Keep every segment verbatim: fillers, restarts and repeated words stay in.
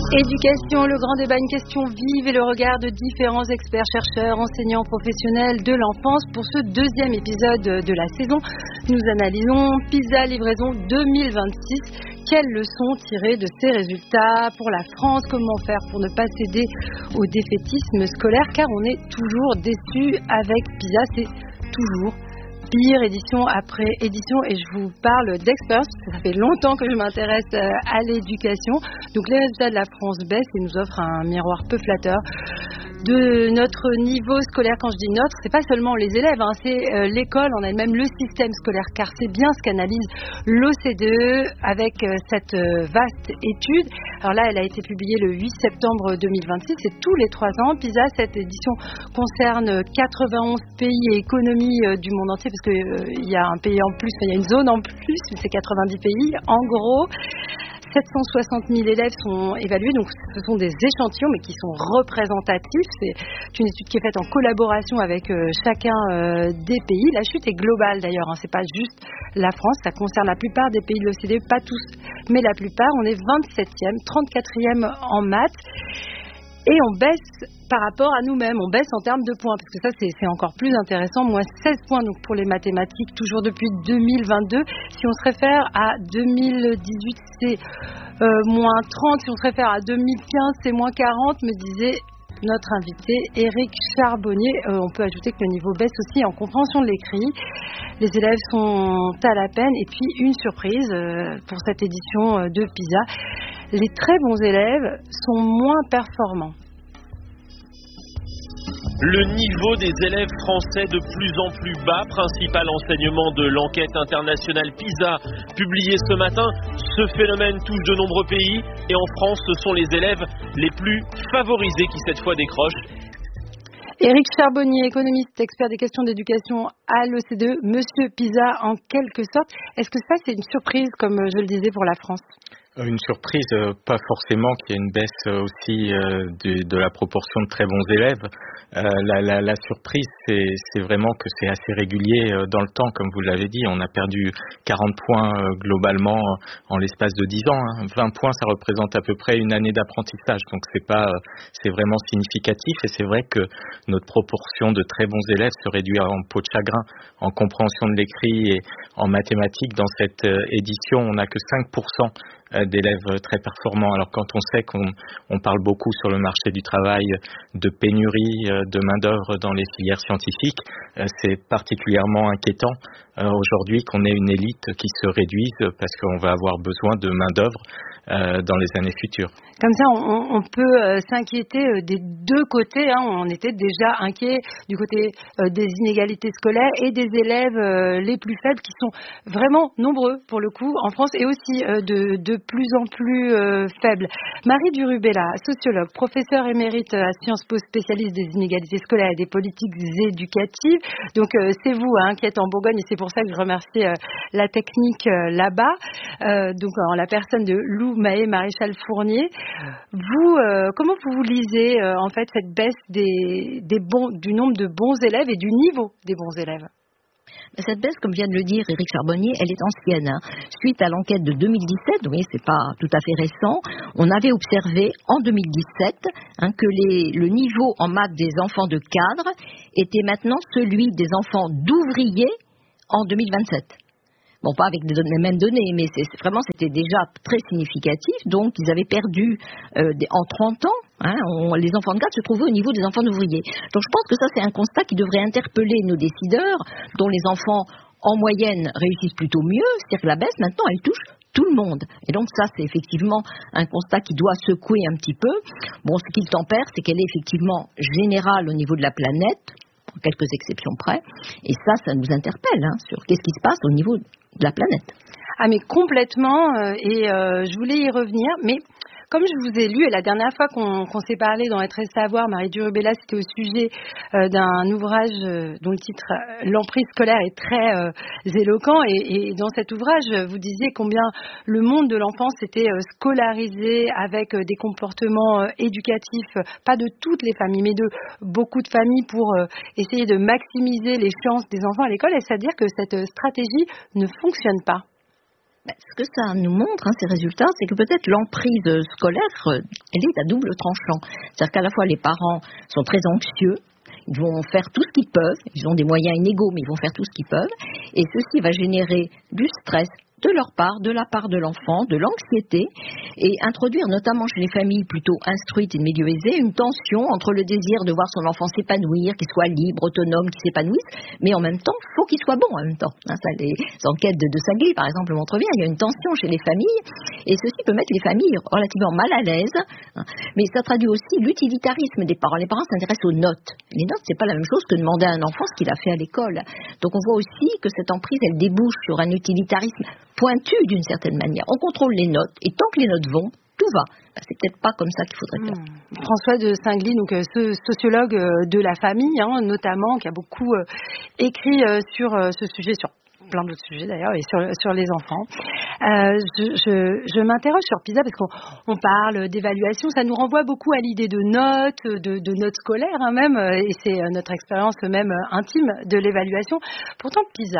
Éducation, le grand débat, une question vive et le regard de différents experts, chercheurs, enseignants, professionnels de l'enfance. Pour ce deuxième épisode de la saison, nous analysons PISA livraison deux mille vingt-six. Quelles leçons tirer de ces résultats pour la France? Comment faire pour ne pas céder au défaitisme scolaire? Car on est toujours déçu avec PISA, c'est toujours pire, édition après édition, et je vous parle d'expérience, ça fait longtemps que je m'intéresse à l'éducation. Donc les résultats de la France baissent et nous offrent un miroir peu flatteur de notre niveau scolaire. Quand je dis notre, c'est pas seulement les élèves, hein, c'est euh, l'école en elle-même, le système scolaire, car c'est bien ce qu'analyse l'O C D E avec euh, cette euh, vaste étude. Alors là, elle a été publiée le huit septembre deux mille vingt-six, c'est tous les trois ans. PISA, cette édition concerne quatre-vingt-onze pays et économies euh, du monde entier, parce qu'il euh, y a un pays en plus, il y a une zone en plus, c'est quatre-vingt-dix pays. En gros, sept cent soixante mille élèves sont évalués, donc ce sont des échantillons mais qui sont représentatifs. C'est une étude qui est faite en collaboration avec euh, chacun euh, des pays. La chute est globale d'ailleurs, hein. C'est pas juste la France, ça concerne la plupart des pays de l'O C D E, pas tous, mais la plupart. On est vingt-septième, trente-quatrième en maths. Et on baisse par rapport à nous-mêmes, on baisse en termes de points, parce que ça c'est, c'est encore plus intéressant, moins seize points donc pour les mathématiques, toujours depuis deux mille vingt-deux. Si on se réfère à deux mille dix-huit, c'est euh, moins trente, si on se réfère à deux mille quinze, c'est moins quarante, me disait notre invité Éric Charbonnier. Euh, on peut ajouter que le niveau baisse aussi en compréhension de l'écrit. Les élèves sont à la peine, et puis une surprise euh, pour cette édition euh, de PISA, les très bons élèves sont moins performants. Le niveau des élèves français de plus en plus bas, principal enseignement de l'enquête internationale PISA publiée ce matin. Ce phénomène touche de nombreux pays et en France, ce sont les élèves les plus favorisés qui cette fois décrochent. Éric Charbonnier, économiste, expert des questions d'éducation à l'O C D E, Monsieur PISA en quelque sorte. Est-ce que ça c'est une surprise, comme je le disais, pour la France ? Une surprise, euh, pas forcément qu'il y ait une baisse euh, aussi euh, de, de la proportion de très bons élèves. Euh, la, la, la surprise, c'est, c'est vraiment que c'est assez régulier euh, dans le temps, comme vous l'avez dit. On a perdu quarante points euh, globalement euh, en l'espace de dix ans. Hein. vingt points, ça représente à peu près une année d'apprentissage. Donc c'est pas, euh, c'est vraiment significatif. Et c'est vrai que notre proportion de très bons élèves se réduit en peau de chagrin, en compréhension de l'écrit et en mathématiques. Dans cette euh, édition, on n'a que cinq pour cent d'élèves très performants. Alors quand on sait qu'on on parle beaucoup sur le marché du travail de pénurie de main-d'œuvre dans les filières scientifiques, c'est particulièrement inquiétant euh, aujourd'hui qu'on ait une élite qui se réduise parce qu'on va avoir besoin de main-d'œuvre euh, dans les années futures. Comme ça, on, on peut euh, s'inquiéter euh, des deux côtés. Hein. On était déjà inquiets du côté euh, des inégalités scolaires et des élèves euh, les plus faibles qui sont vraiment nombreux pour le coup en France et aussi euh, de, de plus en plus euh, faibles. Marie Durubella, sociologue, professeure émérite à Sciences Po, spécialiste des inégalités scolaires et des politiques éducatives. Donc euh, c'est vous hein, qui êtes en Bourgogne et c'est pour ça que je remercie euh, la technique euh, là-bas. Euh, donc en la personne de Lou Mahé Maréchal Fournier. Vous, euh, comment vous lisez euh, en fait cette baisse des, des bons, du nombre de bons élèves et du niveau des bons élèves? Cette baisse, comme vient de le dire Éric Charbonnier, elle est ancienne. Hein. Suite à l'enquête de deux mille dix-sept, vous voyez, c'est pas tout à fait récent, on avait observé en deux mille dix-sept hein, que les, le niveau en maths des enfants de cadre était maintenant celui des enfants d'ouvriers en deux mille vingt-sept. Bon, pas avec les mêmes données, mais c'est, vraiment c'était déjà très significatif. Donc, ils avaient perdu euh, des, en trente ans, hein, on, les enfants de cadre se trouvaient au niveau des enfants d'ouvriers. Donc, je pense que ça, c'est un constat qui devrait interpeller nos décideurs, dont les enfants, en moyenne, réussissent plutôt mieux. C'est-à-dire que la baisse, maintenant, elle touche tout le monde. Et donc, ça, c'est effectivement un constat qui doit secouer un petit peu. Bon, ce qu'il tempère, c'est qu'elle est effectivement générale au niveau de la planète, quelques exceptions près. Et ça, ça nous interpelle hein, sur qu'est-ce qui se passe au niveau de la planète. Ah mais complètement, euh, et euh, je voulais y revenir, mais comme je vous ai lu, et la dernière fois qu'on, qu'on s'est parlé dans Être et Savoir, Marie Durubella, c'était au sujet euh, d'un ouvrage euh, dont le titre euh, L'emprise scolaire est très euh, éloquent, et, et dans cet ouvrage, vous disiez combien le monde de l'enfance était euh, scolarisé avec euh, des comportements euh, éducatifs, pas de toutes les familles, mais de beaucoup de familles pour euh, essayer de maximiser les chances des enfants à l'école. Est-ce à dire que cette stratégie ne fonctionne pas ? Ce que ça nous montre, hein, ces résultats, c'est que peut-être l'emprise scolaire, elle est à double tranchant. C'est-à-dire qu'à la fois les parents sont très anxieux, ils vont faire tout ce qu'ils peuvent, ils ont des moyens inégaux, mais ils vont faire tout ce qu'ils peuvent, et ceci va générer du stress de leur part, de la part de l'enfant, de l'anxiété, et introduire notamment chez les familles plutôt instruites et de milieu aisé une tension entre le désir de voir son enfant s'épanouir, qu'il soit libre, autonome, qu'il s'épanouisse, mais en même temps, il faut qu'il soit bon en même temps. Hein, ça, les enquêtes de, de Sagli, par exemple, le montrent bien, il y a une tension chez les familles, et ceci peut mettre les familles relativement mal à l'aise, hein, mais ça traduit aussi l'utilitarisme des parents. Les parents s'intéressent aux notes. Les notes, c'est pas la même chose que demander à un enfant ce qu'il a fait à l'école. Donc on voit aussi que cette emprise, elle débouche sur un utilitarisme pointu d'une certaine manière. On contrôle les notes et tant que les notes vont, tout va. Ben, c'est peut-être pas comme ça qu'il faudrait faire. Mmh. François de Singly, donc ce sociologue de la famille, hein, notamment, qui a beaucoup euh, écrit euh, sur euh, ce sujet, sur plein d'autres sujets d'ailleurs, et sur, sur les enfants. Euh, je, je, je m'interroge sur PISA parce qu'on on parle d'évaluation, ça nous renvoie beaucoup à l'idée de notes, de, de notes scolaires hein, même, et c'est notre expérience même intime de l'évaluation. Pourtant, PISA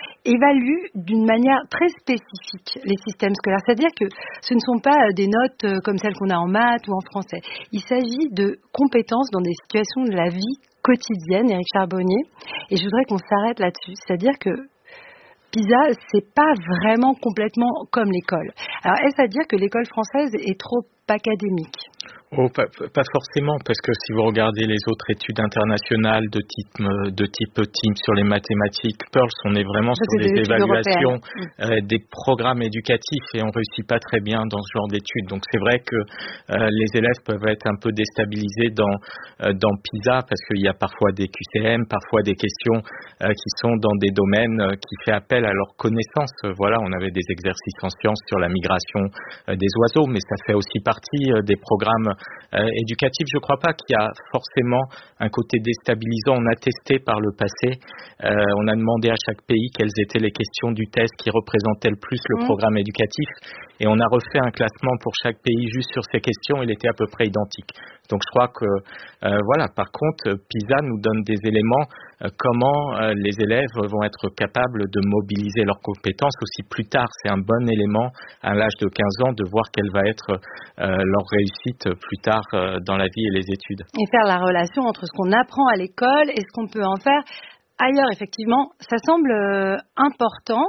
évalue d'une manière très spécifique les systèmes scolaires. C'est-à-dire que ce ne sont pas des notes comme celles qu'on a en maths ou en français. Il s'agit de compétences dans des situations de la vie quotidienne, Éric Charbonnier. Et je voudrais qu'on s'arrête là-dessus. C'est-à-dire que PISA, c'est pas vraiment complètement comme l'école. Alors, est-ce à dire que l'école française est trop académique ? Oh, pas, pas forcément, parce que si vous regardez les autres études internationales de type de type Team sur les mathématiques, Pearls, on est vraiment ça, sur des, des évaluations, euh, des programmes éducatifs, et on réussit pas très bien dans ce genre d'études. Donc c'est vrai que euh, les élèves peuvent être un peu déstabilisés dans euh, dans PISA, parce qu'il y a parfois des Q C M, parfois des questions euh, qui sont dans des domaines euh, qui fait appel à leurs connaissances. Voilà, on avait des exercices en sciences sur la migration euh, des oiseaux, mais ça fait aussi partie euh, des programmes Euh, éducatif. Je ne crois pas qu'il y a forcément un côté déstabilisant. On a testé par le passé, euh, on a demandé à chaque pays quelles étaient les questions du test qui représentaient le plus le mmh. programme éducatif, et on a refait un classement pour chaque pays juste sur ces questions, il était à peu près identique. Donc je crois que euh, voilà, par contre, PISA nous donne des éléments euh, comment euh, les élèves vont être capables de mobiliser leurs compétences aussi plus tard. C'est un bon élément à l'âge de quinze ans de voir quelle va être euh, leur réussite plus tard euh, dans la vie et les études. Et faire la relation entre ce qu'on apprend à l'école et ce qu'on peut en faire ailleurs, effectivement, ça semble euh, important.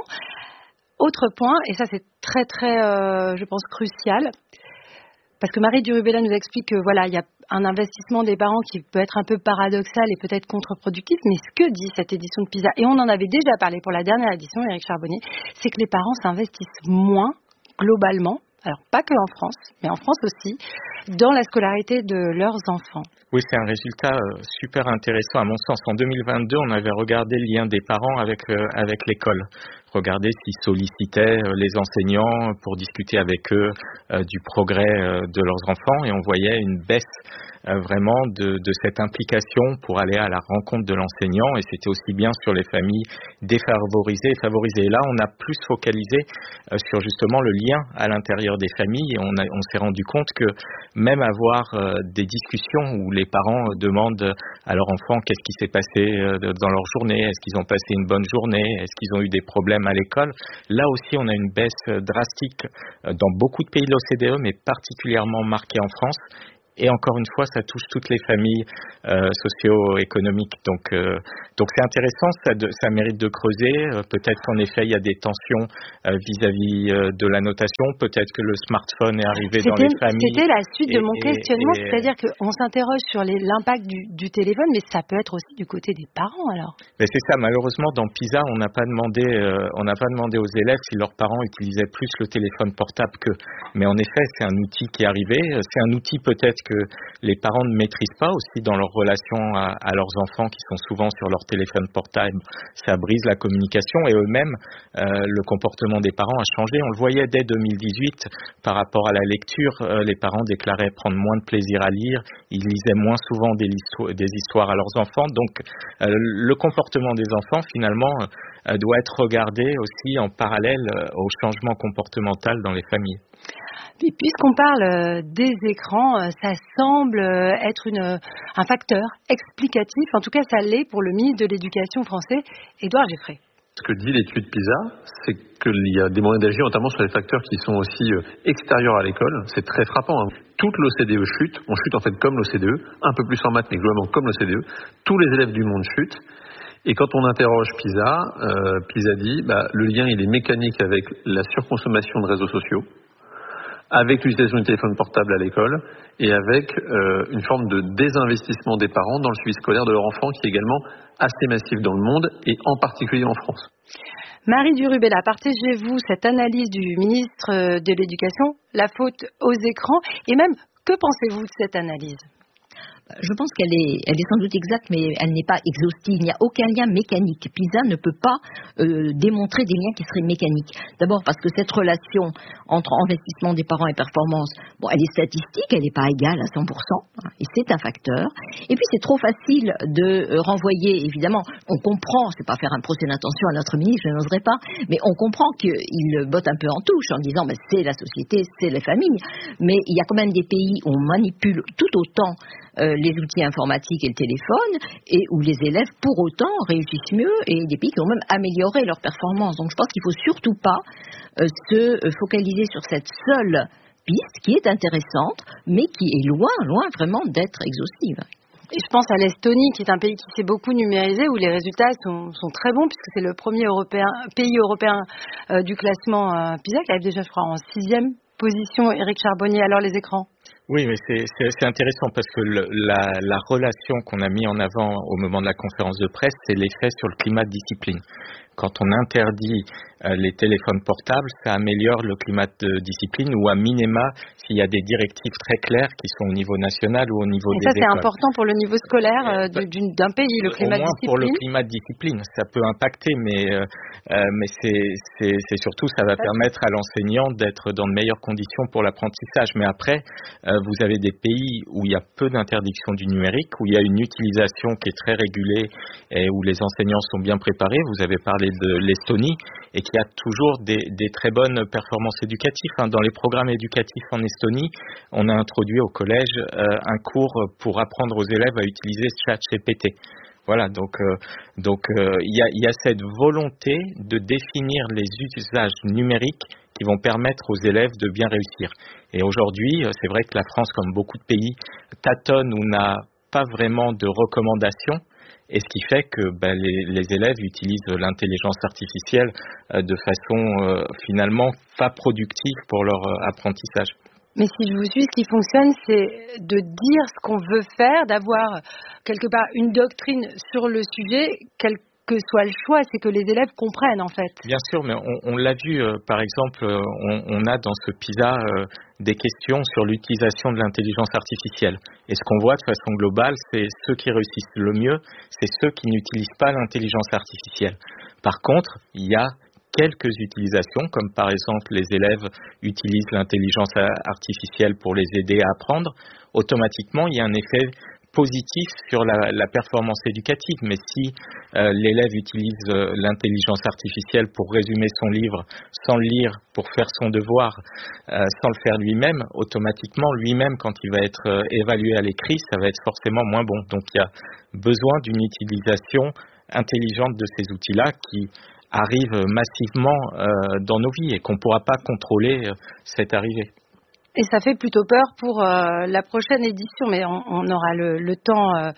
Autre point, et ça c'est très très, euh, je pense, crucial, parce que Marie Durubella nous explique que voilà, il y a un investissement des parents qui peut être un peu paradoxal et peut-être contre-productif, mais ce que dit cette édition de PISA, et on en avait déjà parlé pour la dernière édition, Éric Charbonnier, c'est que les parents s'investissent moins globalement, alors pas que en France, mais en France aussi, dans la scolarité de leurs enfants. Oui, c'est un résultat euh, super intéressant à mon sens. En deux mille vingt-deux, on avait regardé le lien des parents avec euh, avec l'école. Regarder s'ils sollicitaient euh, les enseignants pour discuter avec eux euh, du progrès euh, de leurs enfants, et on voyait une baisse euh, vraiment de, de cette implication pour aller à la rencontre de l'enseignant, et c'était aussi bien sur les familles défavorisées et favorisées. Et là, on a plus focalisé euh, sur justement le lien à l'intérieur des familles, et on, a, on s'est rendu compte que même avoir euh, des discussions où les parents demandent à leur enfant qu'est-ce qui s'est passé euh, dans leur journée, est-ce qu'ils ont passé une bonne journée, est-ce qu'ils ont eu des problèmes à l'école, là aussi on a une baisse drastique dans beaucoup de pays de l'O C D E, mais particulièrement marquée en France. Et encore une fois, ça touche toutes les familles euh, socio-économiques. Donc, euh, donc c'est intéressant, ça, de, ça mérite de creuser. Euh, peut-être qu'en effet, il y a des tensions euh, vis-à-vis euh, de la notation. Peut-être que le smartphone est arrivé c'était, dans les familles. C'était la suite et, de mon et, questionnement, et, c'est-à-dire qu'on s'interroge sur les, l'impact du, du téléphone, mais ça peut être aussi du côté des parents alors. Mais c'est ça, malheureusement, dans PISA, on n'a pas demandé, euh, on n'a pas demandé aux élèves si leurs parents utilisaient plus le téléphone portable qu'eux. Mais en effet, c'est un outil qui est arrivé. C'est un outil peut-être que les parents ne maîtrisent pas aussi dans leur relation à, à leurs enfants qui sont souvent sur leur téléphone portable. Ça brise la communication, et eux-mêmes, euh, le comportement des parents a changé. On le voyait dès deux mille dix-huit par rapport à la lecture. Euh, les parents déclaraient prendre moins de plaisir à lire. Ils lisaient moins souvent des, des histoires à leurs enfants. Donc, euh, le comportement des enfants, finalement, euh, doit être regardé aussi en parallèle euh, au changement comportemental dans les familles. Et puisqu'on parle des écrans, ça semble être une, un facteur explicatif, en tout cas ça l'est pour le ministre de l'Éducation français, Édouard Geoffrey. Ce que dit l'étude PISA, c'est qu'il y a des moyens d'agir, notamment sur les facteurs qui sont aussi extérieurs à l'école. C'est très frappant. Hein. Toute l'O C D E chute. On chute en fait comme l'O C D E, un peu plus en maths, mais globalement comme l'O C D E. Tous les élèves du monde chutent. Et quand on interroge PISA, euh, PISA dit bah, le lien il est mécanique avec la surconsommation de réseaux sociaux, avec l'utilisation du téléphone portable à l'école et avec euh, une forme de désinvestissement des parents dans le suivi scolaire de leur enfant qui est également assez massif dans le monde et en particulier en France. Marie Durubella, partagez-vous cette analyse du ministre de l'Éducation, la faute aux écrans, et même que pensez-vous de cette analyse ? Je pense qu'elle est, elle est sans doute exacte, mais elle n'est pas exhaustive. Il n'y a aucun lien mécanique. PISA ne peut pas euh, démontrer des liens qui seraient mécaniques. D'abord parce que cette relation entre investissement des parents et performance, bon, elle est statistique, elle n'est pas égale à cent pour cent, hein, et c'est un facteur. Et puis c'est trop facile de renvoyer, évidemment, on comprend, c'est pas faire un procès d'intention à notre ministre, je n'oserais pas, mais on comprend qu'il botte un peu en touche en disant ben, c'est la société, c'est les familles. Mais il y a quand même des pays où on manipule tout autant Euh, les outils informatiques et le téléphone, et où les élèves, pour autant, réussissent mieux, et des pays qui ont même amélioré leur performance. Donc je pense qu'il ne faut surtout pas euh, se focaliser sur cette seule piste, qui est intéressante, mais qui est loin, loin vraiment d'être exhaustive. Et je pense à l'Estonie, qui est un pays qui s'est beaucoup numérisé, où les résultats sont, sont très bons, puisque c'est le premier européen, pays européen euh, du classement euh, PISA, qui arrive déjà, je crois, en sixième position. Éric Charbonnier, alors les écrans ? Oui, mais c'est, c'est, c'est intéressant parce que le, la, la relation qu'on a mis en avant au moment de la conférence de presse, c'est l'effet sur le climat de discipline. Quand on interdit euh, les téléphones portables, ça améliore le climat de discipline, ou à minima, s'il y a des directives très claires qui sont au niveau national ou au niveau Et des ça, écoles. c'est important pour le niveau scolaire euh, bah, d'une, d'un pays, le climat au moins de discipline. pour le climat de discipline, ça peut impacter, mais, euh, euh, mais c'est, c'est, c'est surtout, ça va permettre à l'enseignant d'être dans de meilleures conditions pour l'apprentissage. Mais après, euh, vous avez des pays où il y a peu d'interdiction du numérique, où il y a une utilisation qui est très régulée et où les enseignants sont bien préparés. Vous avez parlé de l'Estonie et qui a toujours des, des très bonnes performances éducatives. Hein. Dans les programmes éducatifs en Estonie, on a introduit au collège euh, un cours pour apprendre aux élèves à utiliser ChatGPT. Voilà, donc euh, donc euh, il y a, il y a cette volonté de définir les usages numériques qui vont permettre aux élèves de bien réussir. Et aujourd'hui, c'est vrai que la France, comme beaucoup de pays, tâtonne ou n'a pas vraiment de recommandations, et ce qui fait que ben, les, les élèves utilisent l'intelligence artificielle euh, de façon euh, finalement pas productive pour leur euh, apprentissage. Mais si je vous suis, ce qui fonctionne, c'est de dire ce qu'on veut faire, d'avoir quelque part une doctrine sur le sujet, quel que soit le choix, c'est que les élèves comprennent en fait. Bien sûr, mais on, on l'a vu, euh, par exemple, euh, on, on a dans ce PISA euh, des questions sur l'utilisation de l'intelligence artificielle. Et ce qu'on voit de façon globale, c'est ceux qui réussissent le mieux, c'est ceux qui n'utilisent pas l'intelligence artificielle. Par contre, il y a quelques utilisations, comme par exemple les élèves utilisent l'intelligence artificielle pour les aider à apprendre, automatiquement il y a un effet positif sur la, la performance éducative. Mais si euh, l'élève utilise euh, l'intelligence artificielle pour résumer son livre sans le lire, pour faire son devoir, euh, sans le faire lui-même, automatiquement lui-même quand il va être euh, évalué à l'écrit, ça va être forcément moins bon. Donc il y a besoin d'une utilisation intelligente de ces outils-là qui arrivent massivement euh, dans nos vies et qu'on ne pourra pas contrôler euh, cette arrivée. Et ça fait plutôt peur pour euh, la prochaine édition, mais on, on aura le, le temps euh,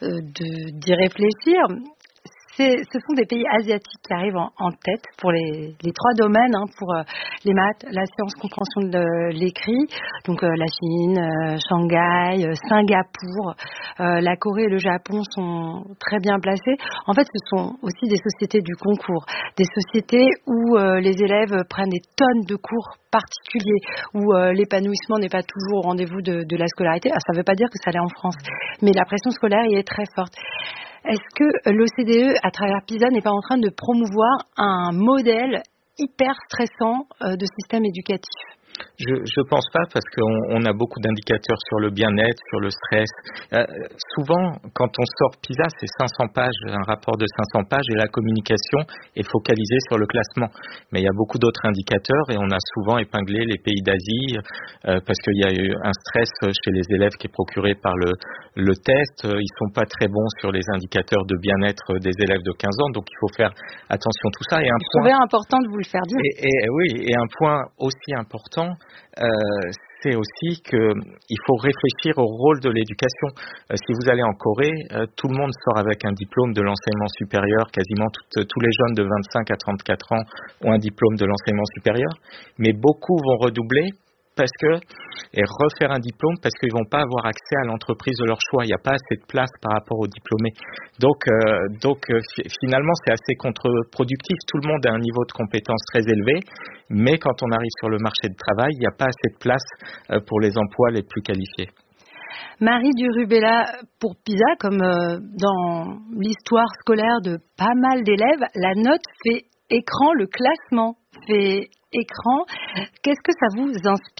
de, d'y réfléchir. C'est, ce sont des pays asiatiques qui arrivent en, en tête pour les, les trois domaines, hein, pour euh, les maths, la science, compréhension de l'écrit. Donc euh, la Chine, euh, Shanghai, euh, Singapour, euh, la Corée et le Japon sont très bien placés. En fait, ce sont aussi des sociétés du concours, des sociétés où euh, les élèves prennent des tonnes de cours particuliers, où euh, l'épanouissement n'est pas toujours au rendez-vous de, de la scolarité. Ah, ça ne veut pas dire que ça l'est en France, mais la pression scolaire y est très forte. Est-ce que l'O C D E, à travers PISA, n'est pas en train de promouvoir un modèle hyper stressant euh, de système éducatif ? Je je pense pas parce qu'on on a beaucoup d'indicateurs sur le bien-être, sur le stress. Euh, souvent, quand on sort PISA, c'est cinq cents pages, un rapport de cinq cents pages et la communication est focalisée sur le classement. Mais il y a beaucoup d'autres indicateurs et on a souvent épinglé les pays d'Asie euh, parce qu'il y a eu un stress chez les élèves qui est procuré par le le test. Ils sont pas très bons sur les indicateurs de bien-être des élèves de quinze ans, donc il faut faire attention à tout ça. Et un Je point trouvais important de vous le faire dire. Et, et oui, et un point aussi important, euh, c'est aussi qu'il faut réfléchir au rôle de l'éducation. Euh, si vous allez en Corée, euh, tout le monde sort avec un diplôme de l'enseignement supérieur. Quasiment tout, tous les jeunes de vingt-cinq à trente-quatre ans ont un diplôme de l'enseignement supérieur, mais beaucoup vont redoubler parce que et refaire un diplôme parce qu'ils vont pas avoir accès à l'entreprise de leur choix. Il n'y a pas assez de place par rapport aux diplômés. Donc, euh, donc euh, finalement, c'est assez contre-productif. Tout le monde a un niveau de compétence très élevé, mais quand on arrive sur le marché du travail, il n'y a pas assez de place euh, pour les emplois les plus qualifiés. Marie Durubella, pour PISA, comme euh, dans l'histoire scolaire de pas mal d'élèves, la note fait écran, le classement fait écran. Qu'est-ce que ça vous inspire ?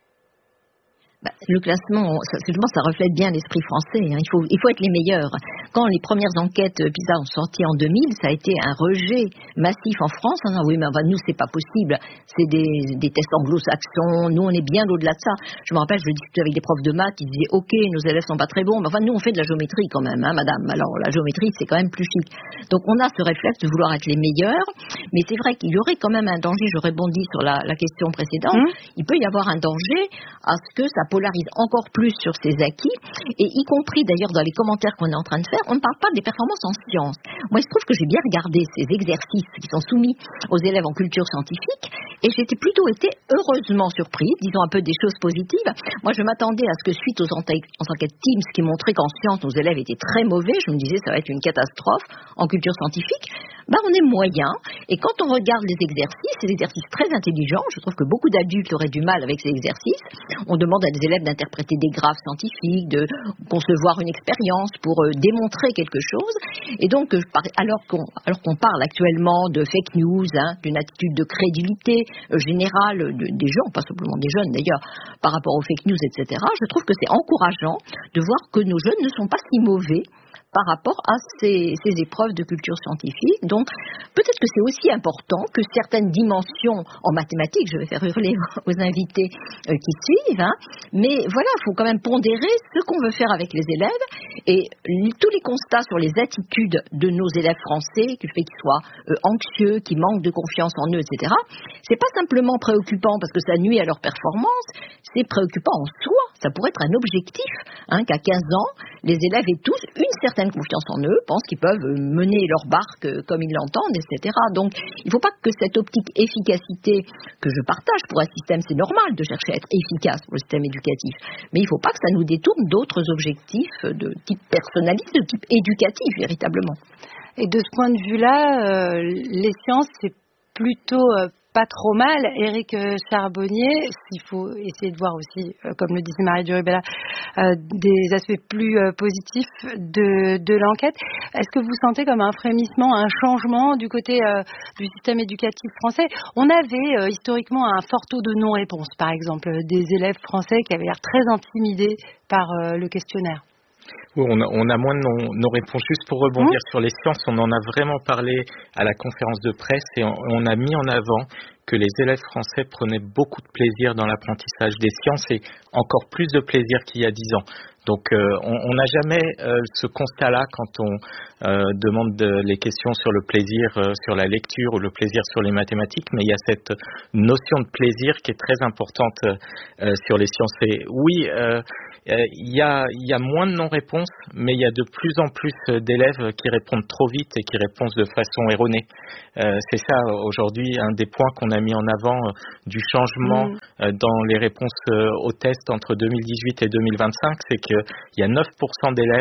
Bah, le classement, ça, ça reflète bien l'esprit français. Hein. Il faut, il faut être les meilleurs. Quand les premières enquêtes PISA ont sorti en deux mille, ça a été un rejet massif en France. On a dit oui, mais enfin, nous c'est pas possible. C'est des, des tests anglo-saxons. Nous on est bien au-delà de ça. Je me rappelle, je discutais avec des profs de maths. Ils disaient ok, nos élèves sont pas très bons, mais enfin nous on fait de la géométrie quand même, hein, madame. Alors la géométrie c'est quand même plus chic. Donc on a ce réflexe de vouloir être les meilleurs. Mais c'est vrai qu'il y aurait quand même un danger. Je rebondis sur la, la question précédente. Mmh. Il peut y avoir un danger à ce que ça polarise encore plus sur ses acquis, et y compris d'ailleurs dans les commentaires qu'on est en train de faire, on ne parle pas des performances en sciences. Moi, il se trouve que j'ai bien regardé ces exercices qui sont soumis aux élèves en culture scientifique, et j'ai plutôt été heureusement surprise, disons un peu des choses positives. Moi, je m'attendais à ce que suite aux enquêtes Teams qui montraient qu'en sciences, nos élèves étaient très mauvais, je me disais ça va être une catastrophe en culture scientifique, ben on est moyen, et quand on regarde les exercices, c'est des exercices très intelligents, je trouve que beaucoup d'adultes auraient du mal avec ces exercices. On demande à des élèves d'interpréter des graphes scientifiques, de concevoir une expérience pour euh, démontrer quelque chose. Et donc, euh, alors qu'on, alors qu'on parle actuellement de fake news, hein, d'une attitude de crédulité euh, générale de, des gens, pas simplement des jeunes d'ailleurs, par rapport aux fake news, et cetera, je trouve que c'est encourageant de voir que nos jeunes ne sont pas si mauvais par rapport à ces, ces épreuves de culture scientifique. Donc, peut-être que c'est aussi important que certaines dimensions en mathématiques, je vais faire hurler aux invités euh, qui suivent, hein, mais voilà, il faut quand même pondérer ce qu'on veut faire avec les élèves, et li, tous les constats sur les attitudes de nos élèves français, qui fait qu'ils soient euh, anxieux, qui manquent de confiance en eux, et cetera, c'est pas simplement préoccupant parce que ça nuit à leur performance, c'est préoccupant en soi. Ça pourrait être un objectif, hein, qu'à quinze ans, les élèves aient tous une certaine confiance en eux, pensent qu'ils peuvent mener leur barque comme ils l'entendent, et cetera. Donc, il ne faut pas que cette optique efficacité que je partage pour un système, c'est normal de chercher à être efficace pour le système éducatif, mais il ne faut pas que ça nous détourne d'autres objectifs de type personnaliste, de type éducatif, véritablement. Et de ce point de vue-là, euh, les sciences, c'est plutôt euh, pas trop mal. Éric Charbonnier, il faut essayer de voir aussi, euh, comme le disait Marie Durubella, euh, des aspects plus euh, positifs de, de l'enquête. Est-ce que vous sentez comme un frémissement, un changement du côté euh, du système éducatif français ? On avait euh, historiquement un fort taux de non-réponse, par exemple, des élèves français qui avaient l'air très intimidés par euh, le questionnaire. Oui, on a, on a moins de nos, nos réponses. Juste pour rebondir mmh. sur les sciences, on en a vraiment parlé à la conférence de presse et on, on a mis en avant que les élèves français prenaient beaucoup de plaisir dans l'apprentissage des sciences et encore plus de plaisir qu'il y a dix ans. Donc euh, on n'a jamais euh, ce constat-là quand on euh, demande de, les questions sur le plaisir euh, sur la lecture ou le plaisir sur les mathématiques, mais il y a cette notion de plaisir qui est très importante euh, sur les sciences. Et oui, euh, il y a, il y a moins de non-réponses, mais il y a de plus en plus d'élèves qui répondent trop vite et qui répondent de façon erronée. Euh, c'est ça aujourd'hui un des points qu'on a mis en avant euh, du changement mmh. euh, dans les réponses euh, aux tests entre deux mille dix-huit et deux mille vingt-cinq, c'est qu'il y a neuf pour cent d'élèves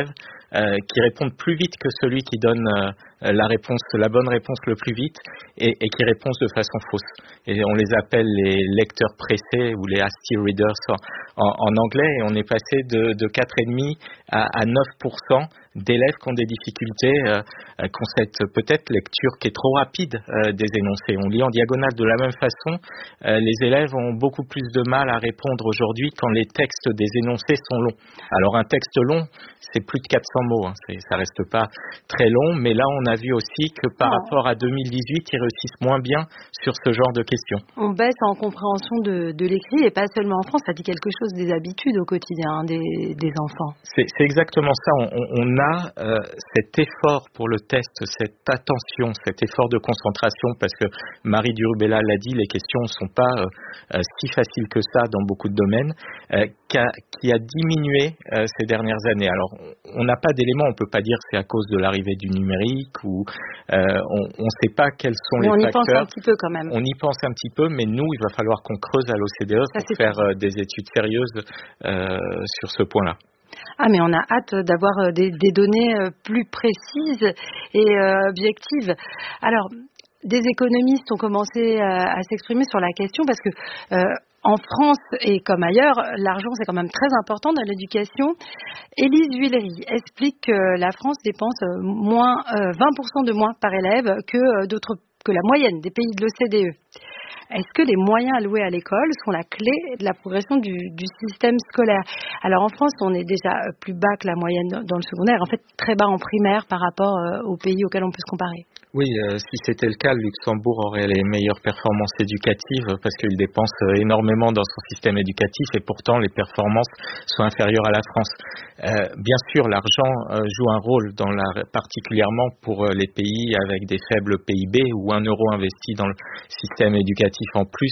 euh, qui répondent plus vite que celui qui donne euh, la réponse, la bonne réponse le plus vite et, et qui répondent de façon fausse. Et on les appelle les lecteurs pressés ou les hasty readers en, en anglais, et on est passé de, de quatre virgule cinq à, à neuf pour cent d'élèves qui ont des difficultés, euh, qui ont cette peut-être lecture qui est trop rapide euh, des énoncés. On lit en diagonale de la même façon. Euh, les élèves ont beaucoup plus de mal à répondre aujourd'hui quand les textes des énoncés sont longs. Alors un texte long, c'est plus de quatre cents mots, hein. C'est, ça reste pas très long, mais là on a vu aussi que par oh. rapport à deux mille dix-huit, ils réussissent moins bien sur ce genre de questions. On baisse en compréhension de, de l'écrit, et pas seulement en France, ça dit quelque chose des habitudes au quotidien hein, des, des enfants. C'est, c'est exactement ça. On, on a euh, cet effort pour le test, cette attention, cet effort de concentration, parce que Marie Durubella l'a dit, les questions ne sont pas euh, si faciles que ça dans beaucoup de domaines, euh, qui, a, qui a diminué euh, ces dernières années. Alors, on n'a pas d'éléments, on ne peut pas dire que c'est à cause de l'arrivée du numérique, ou euh, on ne sait pas quels sont mais les on facteurs. On y pense un petit peu quand même. On y pense un petit peu, mais nous, il va falloir qu'on creuse à l'O C D E ça, pour faire euh, des études sérieuses euh, sur ce point-là. Ah, mais on a hâte d'avoir des, des données plus précises et euh, objectives. Alors, des économistes ont commencé à, à s'exprimer sur la question parce que euh, en France et comme ailleurs, l'argent c'est quand même très important dans l'éducation. Élise Huillery explique que la France dépense moins, euh, vingt pour cent de moins par élève que, d'autres, que la moyenne des pays de l'O C D E. Est-ce que les moyens alloués à l'école sont la clé de la progression du, du système scolaire? Alors en France, on est déjà plus bas que la moyenne dans le secondaire, en fait très bas en primaire par rapport aux pays auxquels on peut se comparer. Oui, euh, si c'était le cas, le Luxembourg aurait les meilleures performances éducatives parce qu'il dépense énormément dans son système éducatif et pourtant les performances sont inférieures à la France. Euh, bien sûr, l'argent euh, joue un rôle, dans la, particulièrement pour les pays avec des faibles P I B où un euro investi dans le système éducatif en plus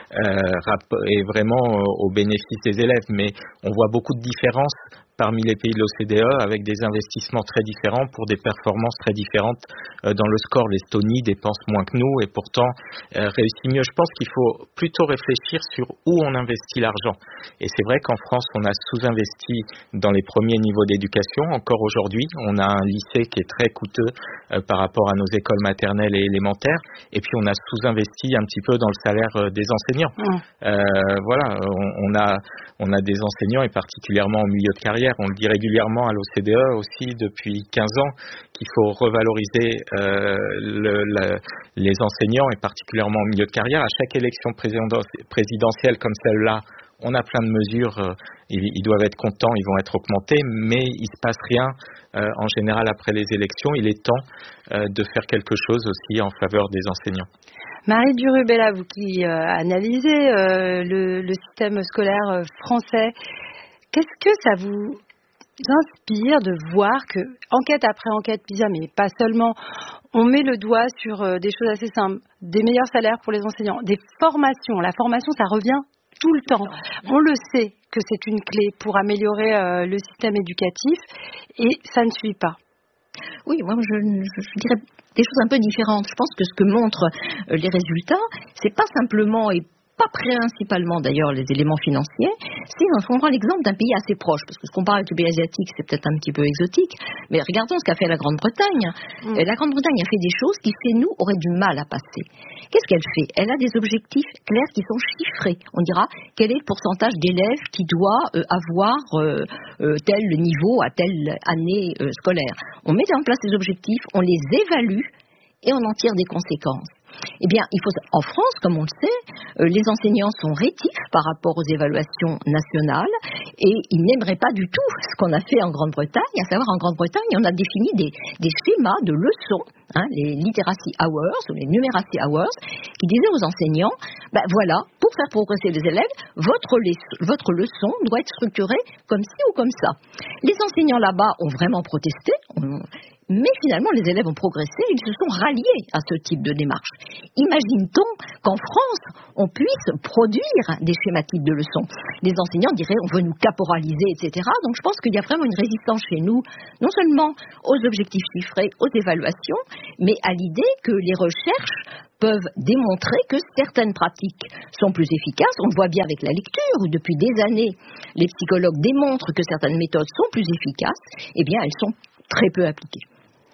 euh, est vraiment euh, au bénéfice des élèves. Mais on voit beaucoup de différences parmi les pays de l'O C D E avec des investissements très différents pour des performances très différentes euh, dans le score. L'Estonie dépense moins que nous et pourtant euh, réussit mieux. Je pense qu'il faut plutôt réfléchir sur où on investit l'argent. Et c'est vrai qu'en France, on a sous-investi dans les premiers niveaux d'éducation. Encore aujourd'hui, on a un lycée qui est très coûteux euh, par rapport à nos écoles maternelles et élémentaires. Et puis on a sous-investi un petit peu dans le salaire euh, des enseignants. Mmh. Euh, voilà, on, on a on a des enseignants et particulièrement en milieu de carrière. On le dit régulièrement à l'O C D E aussi depuis quinze ans qu'il faut revaloriser euh, le, le, les enseignants et particulièrement en milieu de carrière. À chaque élection présidentielle comme celle-là, on a plein de mesures, euh, ils, ils doivent être contents, ils vont être augmentés, mais il ne se passe rien euh, en général après les élections. Il est temps euh, de faire quelque chose aussi en faveur des enseignants. Marie Durubella, vous qui euh, analysez euh, le, le système scolaire euh, français, qu'est-ce que ça vous inspire de voir que, enquête après enquête PISA, mais pas seulement, on met le doigt sur euh, des choses assez simples, des meilleurs salaires pour les enseignants, des formations. La formation, ça revient tout le temps. On le sait que c'est une clé pour améliorer euh, le système éducatif et ça ne suit pas. Oui, moi je, je, je dirais des choses un peu différentes. Je pense que ce que montrent euh, les résultats, c'est pas simplement et pas principalement d'ailleurs les éléments financiers, si on prend l'exemple d'un pays assez proche, parce que ce qu'on parle avec le pays asiatique, c'est peut-être un petit peu exotique, mais regardons ce qu'a fait la Grande-Bretagne. Mmh. La Grande-Bretagne a fait des choses qui, chez nous, auraient du mal à passer. Qu'est-ce qu'elle fait? Elle a des objectifs clairs qui sont chiffrés. On dira quel est le pourcentage d'élèves qui doit euh, avoir euh, euh, tel niveau à telle année euh, scolaire. On met en place des objectifs, on les évalue et on en tire des conséquences. Eh bien, il faut, en France, comme on le sait, euh, les enseignants sont rétifs par rapport aux évaluations nationales et ils n'aimeraient pas du tout ce qu'on a fait en Grande-Bretagne. À savoir, en Grande-Bretagne, on a défini des, des schémas de leçons, hein, les literacy hours ou les numeracy hours, qui disaient aux enseignants, ben voilà, pour faire progresser les élèves, votre, le- votre leçon doit être structurée comme ci ou comme ça. Les enseignants là-bas ont vraiment protesté. On, Mais finalement, les élèves ont progressé, ils se sont ralliés à ce type de démarche. Imagine-t-on qu'en France, on puisse produire des schématiques de leçons? Les enseignants diraient, on veut nous caporaliser, et cetera. Donc je pense qu'il y a vraiment une résistance chez nous, non seulement aux objectifs chiffrés, aux évaluations, mais à l'idée que les recherches peuvent démontrer que certaines pratiques sont plus efficaces. On le voit bien avec la lecture, où depuis des années, les psychologues démontrent que certaines méthodes sont plus efficaces. Eh bien, elles sont très peu appliquées.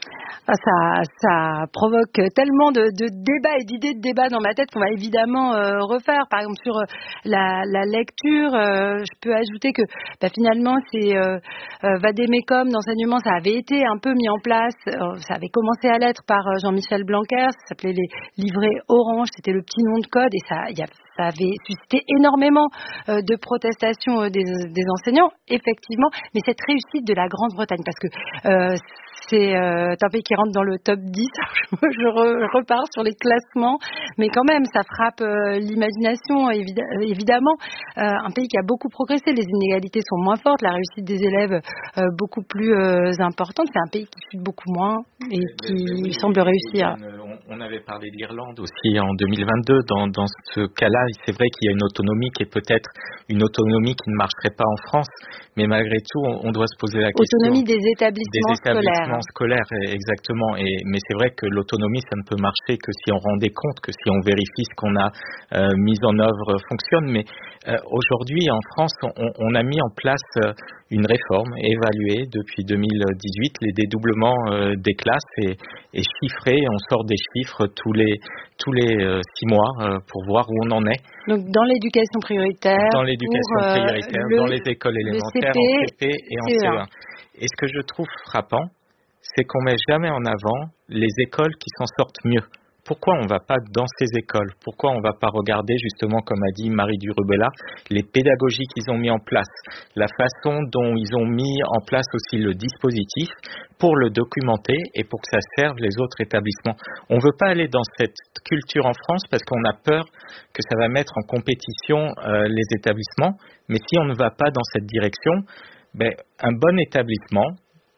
Ça, ça provoque tellement de, de débats et d'idées de débats dans ma tête qu'on va évidemment euh, refaire. Par exemple, sur euh, la, la lecture, euh, je peux ajouter que bah, finalement, c'est euh, euh, Vademecum d'enseignement, ça avait été un peu mis en place. Euh, ça avait commencé à l'être par euh, Jean-Michel Blanquer. Ça s'appelait les livrets Orange. C'était le petit nom de code et ça, y a, ça avait suscité énormément euh, de protestations euh, des, des enseignants, effectivement. Mais cette réussite de la Grande-Bretagne, parce que euh, c'est euh, un pays qui rentre dans le top dix, je re, repars sur les classements, mais quand même, ça frappe euh, l'imagination, évid- évidemment. Euh, un pays qui a beaucoup progressé, les inégalités sont moins fortes, la réussite des élèves euh, beaucoup plus euh, importante, c'est un pays qui chute beaucoup moins et qui mais, mais oui, semble réussir. On, on avait parlé de l'Irlande aussi en deux mille vingt-deux, dans, dans ce cas-là, c'est vrai qu'il y a une autonomie qui est peut-être une autonomie qui ne marcherait pas en France, mais malgré tout, on, on doit se poser la question... Autonomie des établissements, des établissements scolaires. scolaire, exactement. Et, mais c'est vrai que l'autonomie, ça ne peut marcher que si on rend des comptes, que si on vérifie ce qu'on a euh, mis en œuvre fonctionne. Mais euh, aujourd'hui, en France, on, on a mis en place euh, une réforme évaluée depuis deux mille dix-huit, les dédoublements euh, des classes et, et chiffrés. On sort des chiffres tous les tous les euh, six mois euh, pour voir où on en est. Donc dans l'éducation prioritaire, dans l'éducation pour, prioritaire, euh, dans le, les écoles élémentaires, C P, en C P et en C E un. Et ce que je trouve frappant, c'est qu'on met jamais en avant les écoles qui s'en sortent mieux. Pourquoi on ne va pas dans ces écoles? Pourquoi on ne va pas regarder, justement, comme a dit Marie Durubella, les pédagogies qu'ils ont mis en place, la façon dont ils ont mis en place aussi le dispositif pour le documenter et pour que ça serve les autres établissements. On ne veut pas aller dans cette culture en France parce qu'on a peur que ça va mettre en compétition euh, les établissements. Mais si on ne va pas dans cette direction, ben, un bon établissement,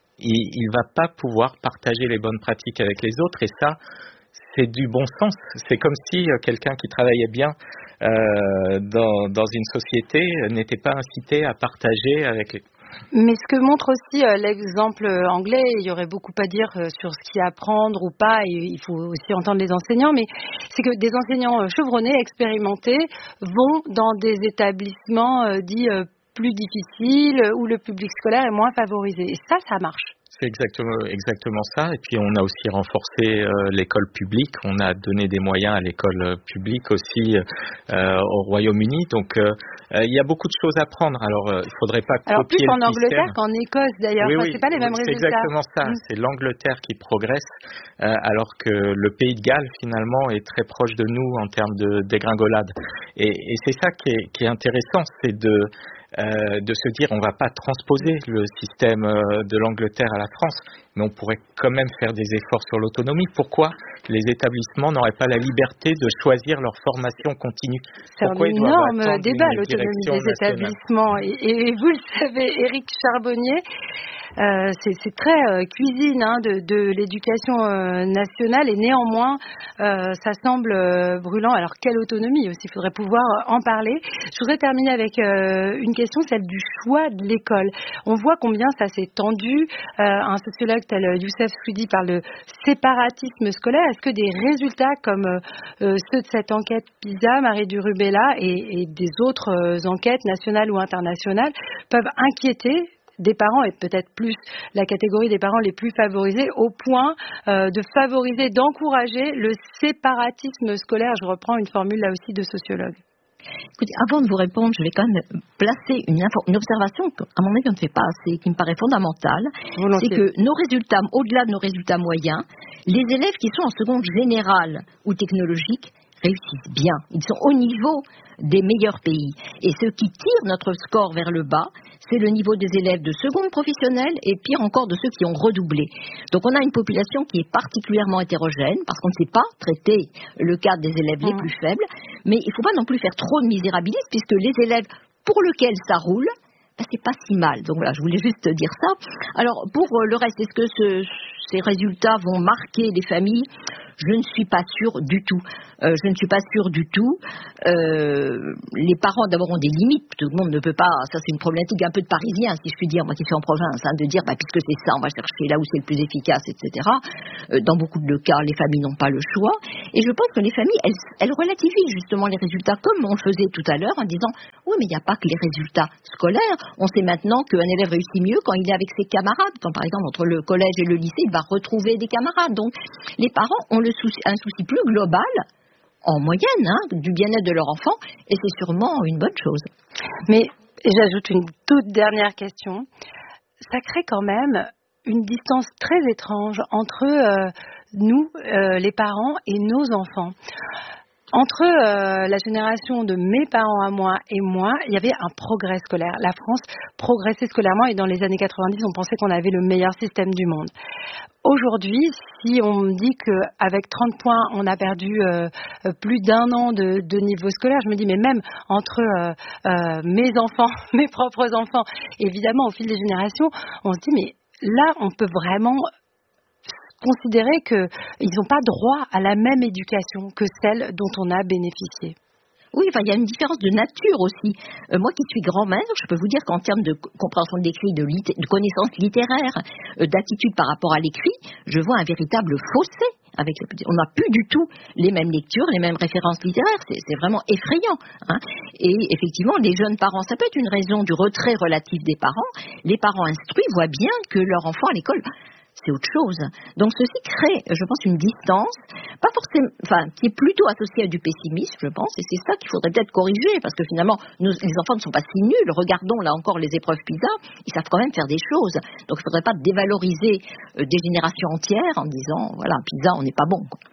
il ne va pas pouvoir partager les bonnes pratiques avec les autres, et ça, c'est du bon sens. C'est comme si quelqu'un qui travaillait bien euh, dans, dans une société n'était pas incité à partager avec les... Mais ce que montre aussi euh, l'exemple anglais, il y aurait beaucoup à dire euh, sur ce qui est à apprendre ou pas, et il faut aussi entendre les enseignants, mais c'est que des enseignants euh, chevronnés, expérimentés, vont dans des établissements euh, dits euh, plus difficiles, où le public scolaire est moins favorisé. Et ça, ça marche. C'est exactement, exactement ça. Et puis, on a aussi renforcé euh, l'école publique. On a donné des moyens à l'école publique aussi euh, au Royaume-Uni. Donc, euh, euh, il y a beaucoup de choses à prendre. Alors, euh, il ne faudrait pas Alors, copier plus en le Angleterre système. qu'en Écosse, d'ailleurs. Oui, enfin, oui, c'est pas les mêmes c'est résultats. C'est exactement ça. Mmh. C'est l'Angleterre qui progresse, euh, alors que le Pays de Galles, finalement, est très proche de nous en termes de dégringolade. Et, et c'est ça qui est, qui est intéressant, c'est de... Euh, de se dire on ne va pas transposer le système euh, de l'Angleterre à la France, mais on pourrait quand même faire des efforts sur l'autonomie. Pourquoi les établissements n'auraient pas la liberté de choisir leur formation continue? C'est un énorme débat, l'autonomie des nationale. établissements. Et, et vous le savez, Éric Charbonnier, euh, c'est, c'est très euh, cuisine hein, de, de l'éducation euh, nationale, et néanmoins, euh, ça semble euh, brûlant. Alors, quelle autonomie aussi? Il faudrait pouvoir en parler. Je voudrais terminer avec euh, une question, celle du choix de l'école. On voit combien ça s'est tendu. Euh, un sociologue tel Youssef Souidi parle de séparatisme scolaire. Est-ce que des résultats comme euh, ceux de cette enquête PISA, Marie Durubella, et, et des autres euh, enquêtes nationales ou internationales peuvent inquiéter des parents, et peut-être plus la catégorie des parents les plus favorisés, au point euh, de favoriser, d'encourager le séparatisme scolaire? Je reprends une formule là aussi de sociologue. Écoutez, avant de vous répondre, je vais quand même placer une, info, une observation qu'à mon avis on ne fait pas assez, qui me paraît fondamentale. Volontiers. C'est que nos résultats, au-delà de nos résultats moyens, les élèves qui sont en seconde générale ou technologique réussissent bien. Ils sont au niveau des meilleurs pays. Et ce qui tire notre score vers le bas, c'est le niveau des élèves de seconde professionnelle et pire encore de ceux qui ont redoublé. Donc on a une population qui est particulièrement hétérogène parce qu'on ne sait pas traiter le cas des élèves les plus faibles, mais il ne faut pas non plus faire trop de misérabilisme puisque les élèves pour lesquels ça roule, ben c'est pas si mal. Donc voilà, je voulais juste dire ça. Alors pour le reste, est-ce que ce, ces résultats vont marquer les familles ? Je ne suis pas sûre du tout. Euh, je ne suis pas sûre du tout. Euh, les parents, d'abord, ont des limites. Tout le monde ne peut pas... Ça, c'est une problématique un peu de Parisien, si je puis dire, moi qui suis en province, hein, de dire, bah, puisque c'est ça, on va chercher là où c'est le plus efficace, et cetera. Euh, dans beaucoup de cas, les familles n'ont pas le choix. Et je pense que les familles, elles, elles relativisent justement les résultats, comme on le faisait tout à l'heure, en disant, oui, mais il n'y a pas que les résultats scolaires. On sait maintenant qu'un élève réussit mieux quand il est avec ses camarades. Quand, par exemple, entre le collège et le lycée, il va retrouver des camarades. Donc, les parents ont le souci, un souci plus global, en moyenne, hein, du bien-être de leur enfant, et c'est sûrement une bonne chose. Mais j'ajoute une toute dernière question. Ça crée quand même une distance très étrange entre euh, nous, euh, les parents, et nos enfants. Entre euh, la génération de mes parents à moi et moi, il y avait un progrès scolaire. La France progressait scolairement et dans les années quatre-vingt-dix, on pensait qu'on avait le meilleur système du monde. Aujourd'hui, si on me dit qu'avec trente points, on a perdu euh, plus d'un an de, de niveau scolaire, je me dis, mais même entre euh, euh, mes enfants, mes propres enfants, évidemment, au fil des générations, on se dit, mais là, on peut vraiment considérer qu'ils n'ont pas droit à la même éducation que celle dont on a bénéficié. Oui, enfin, il y a une différence de nature aussi. Euh, moi qui suis grand-mère, je peux vous dire qu'en termes de compréhension de l'écrit, de, lit- de connaissances littéraires, euh, d'attitude par rapport à l'écrit, je vois un véritable fossé. Avec le petit. On n'a plus du tout les mêmes lectures, les mêmes références littéraires. C'est, c'est vraiment effrayant. Hein. Et effectivement, les jeunes parents, ça peut être une raison du retrait relatif des parents. Les parents instruits voient bien que leur enfant à l'école... c'est autre chose. Donc ceci crée, je pense, une distance, pas forcément, enfin, qui est plutôt associée à du pessimisme, je pense, et c'est ça qu'il faudrait peut-être corriger, parce que finalement, nous, les enfants ne sont pas si nuls. Regardons là encore les épreuves PISA, ils savent quand même faire des choses. Donc il ne faudrait pas dévaloriser euh, des générations entières en disant, voilà, PISA, on n'est pas bon, quoi.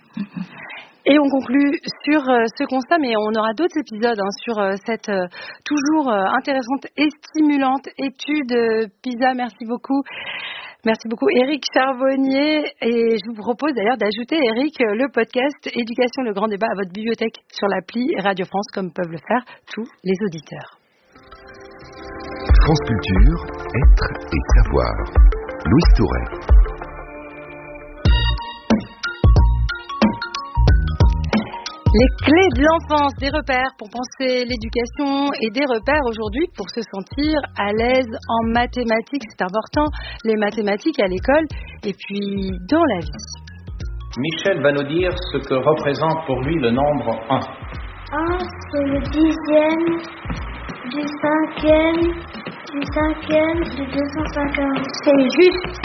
Et on conclut sur euh, ce constat, mais on aura d'autres épisodes hein, sur euh, cette euh, toujours euh, intéressante et stimulante étude euh, PISA. Merci beaucoup. Merci beaucoup Éric Charbonnier. Et je vous propose d'ailleurs d'ajouter, Éric, le podcast Éducation, le grand débat à votre bibliothèque sur l'appli Radio France, comme peuvent le faire tous les auditeurs. France Culture, être et savoir. Louise Touret. Les clés de l'enfance, des repères pour penser l'éducation et des repères aujourd'hui pour se sentir à l'aise en mathématiques. C'est important, les mathématiques à l'école et puis dans la vie. Michel va nous dire ce que représente pour lui le nombre un. un, c'est le dixième du cinquième du cinquième de deux cent cinquante. C'est juste.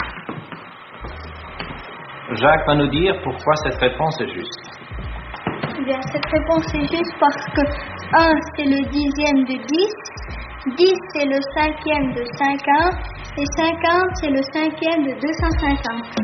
Jacques va nous dire pourquoi cette réponse est juste. Bien, cette réponse est juste parce que un, c'est le dixième de dix, dix, c'est le cinquième de cinquante, et cinquante, c'est le cinquième de deux cent cinquante.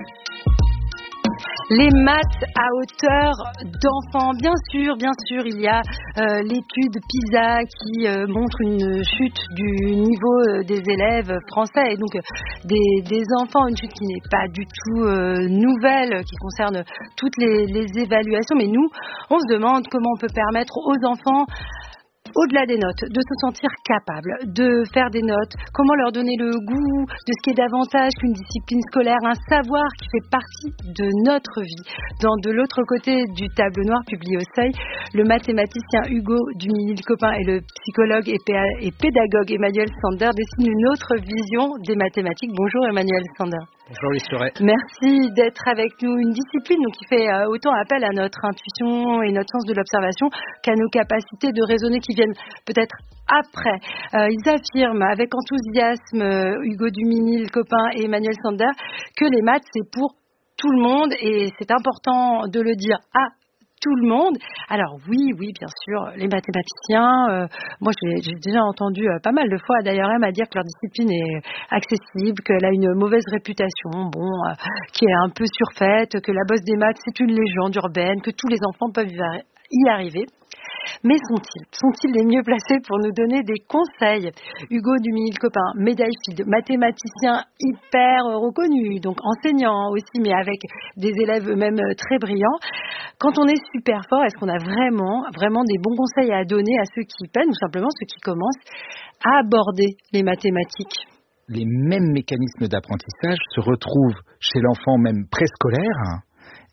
Les maths à hauteur d'enfants, bien sûr, bien sûr, il y a euh, l'étude PISA qui euh, montre une chute du niveau euh, des élèves français et donc euh, des, des enfants, une chute qui n'est pas du tout euh, nouvelle, qui concerne toutes les, les évaluations. Mais nous, on se demande comment on peut permettre aux enfants, au-delà des notes, de se sentir capables de faire des notes, comment leur donner le goût de ce qui est davantage qu'une discipline scolaire, un savoir qui fait partie de notre vie. Dans De l'autre côté du tableau noir publié au Seuil, le mathématicien Hugo Duminil-Copin et le psychologue et, pé- et pédagogue Emmanuel Sander dessinent une autre vision des mathématiques. Bonjour Emmanuel Sander. Bonjour Louise Touret. Merci d'être avec nous. Une discipline donc, qui fait euh, autant appel à notre intuition et notre sens de l'observation qu'à nos capacités de raisonner qui viennent peut-être après. Euh, ils affirment avec enthousiasme, euh, Hugo Duminil-Copin et Emmanuel Sander, que les maths c'est pour tout le monde et c'est important de le dire à tout le monde. Alors oui, oui, bien sûr, les mathématiciens, euh, moi j'ai, j'ai déjà entendu euh, pas mal de fois d'ailleurs même à dire que leur discipline est accessible, qu'elle a une mauvaise réputation, bon, euh, qui est un peu surfaite, que la bosse des maths c'est une légende urbaine, que tous les enfants peuvent y arriver. Mais sont-ils Sont-ils les mieux placés pour nous donner des conseils ? Hugo Duminil-Copin, médaille Fields, mathématicien hyper reconnu, donc enseignant aussi, mais avec des élèves eux-mêmes très brillants. Quand on est super fort, est-ce qu'on a vraiment, vraiment des bons conseils à donner à ceux qui peinent, ou simplement ceux qui commencent à aborder les mathématiques ? Les mêmes mécanismes d'apprentissage se retrouvent chez l'enfant même préscolaire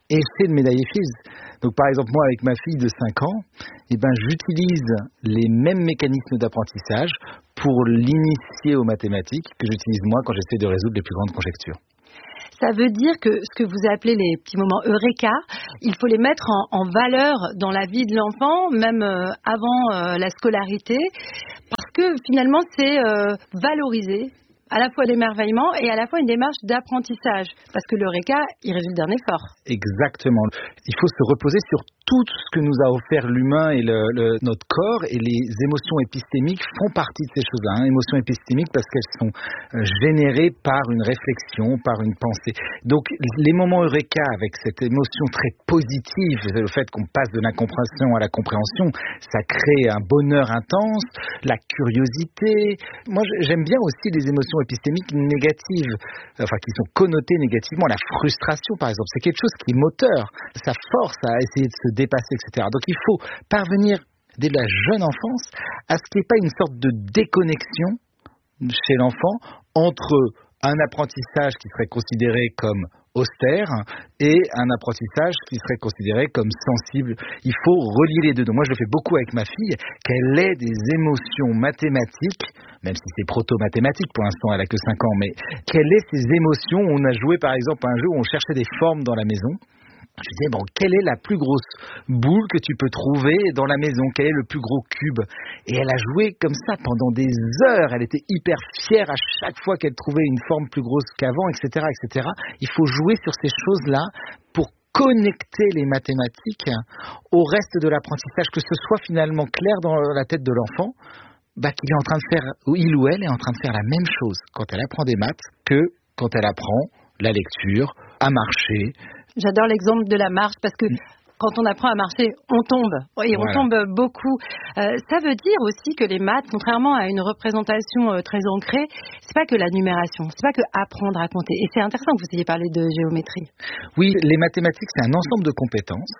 effet de médailler Fields. Donc par exemple, moi avec ma fille de cinq ans, eh ben, j'utilise les mêmes mécanismes d'apprentissage pour l'initier aux mathématiques que j'utilise moi quand j'essaie de résoudre les plus grandes conjectures. Ça veut dire que ce que vous appelez les petits moments Eureka, il faut les mettre en, en valeur dans la vie de l'enfant, même euh, avant euh, la scolarité, parce que finalement c'est euh, valoriser à la fois l'émerveillement et à la fois une démarche d'apprentissage, parce que l'Eureka, il résulte d'un effort. Exactement. Il faut se reposer sur tout ce que nous a offert l'humain et le, le, notre corps, et les émotions épistémiques font partie de ces choses-là. Hein. Émotions épistémiques parce qu'elles sont euh, générées par une réflexion, par une pensée. Donc les moments Eureka avec cette émotion très positive, le fait qu'on passe de l'incompréhension à la compréhension, ça crée un bonheur intense, la curiosité. Moi j'aime bien aussi les émotions épistémiques négatives, enfin qui sont connotées négativement. La frustration par exemple, c'est quelque chose qui est moteur, ça force à essayer de se dépasser, et cetera. Donc il faut parvenir dès la jeune enfance à ce qu'il n'y ait pas une sorte de déconnexion chez l'enfant entre un apprentissage qui serait considéré comme austère et un apprentissage qui serait considéré comme sensible. Il faut relier les deux. Donc moi je le fais beaucoup avec ma fille, qu'elle ait des émotions mathématiques, même si c'est proto-mathématique pour l'instant, elle a que cinq ans, mais qu'elle ait ces émotions. On a joué par exemple un jeu où on cherchait des formes dans la maison. Je disais, bon, quelle est la plus grosse boule que tu peux trouver dans la maison? Quel est le plus gros cube? Et elle a joué comme ça pendant des heures. Elle était hyper fière à chaque fois qu'elle trouvait une forme plus grosse qu'avant, et cetera, et cetera. Il faut jouer sur ces choses-là pour connecter les mathématiques au reste de l'apprentissage, que ce soit finalement clair dans la tête de l'enfant, bah, qu'il est en train de faire, ou il ou elle est en train de faire la même chose quand elle apprend des maths que quand elle apprend la lecture, à marcher. J'adore l'exemple de la marche parce que quand on apprend à marcher, on tombe. Et on voilà. tombe beaucoup. Euh, ça veut dire aussi que les maths, contrairement à une représentation euh, très ancrée, c'est pas que la numération, c'est pas que apprendre à compter. Et c'est intéressant que vous ayez parlé de géométrie. Oui, les mathématiques, c'est un ensemble de compétences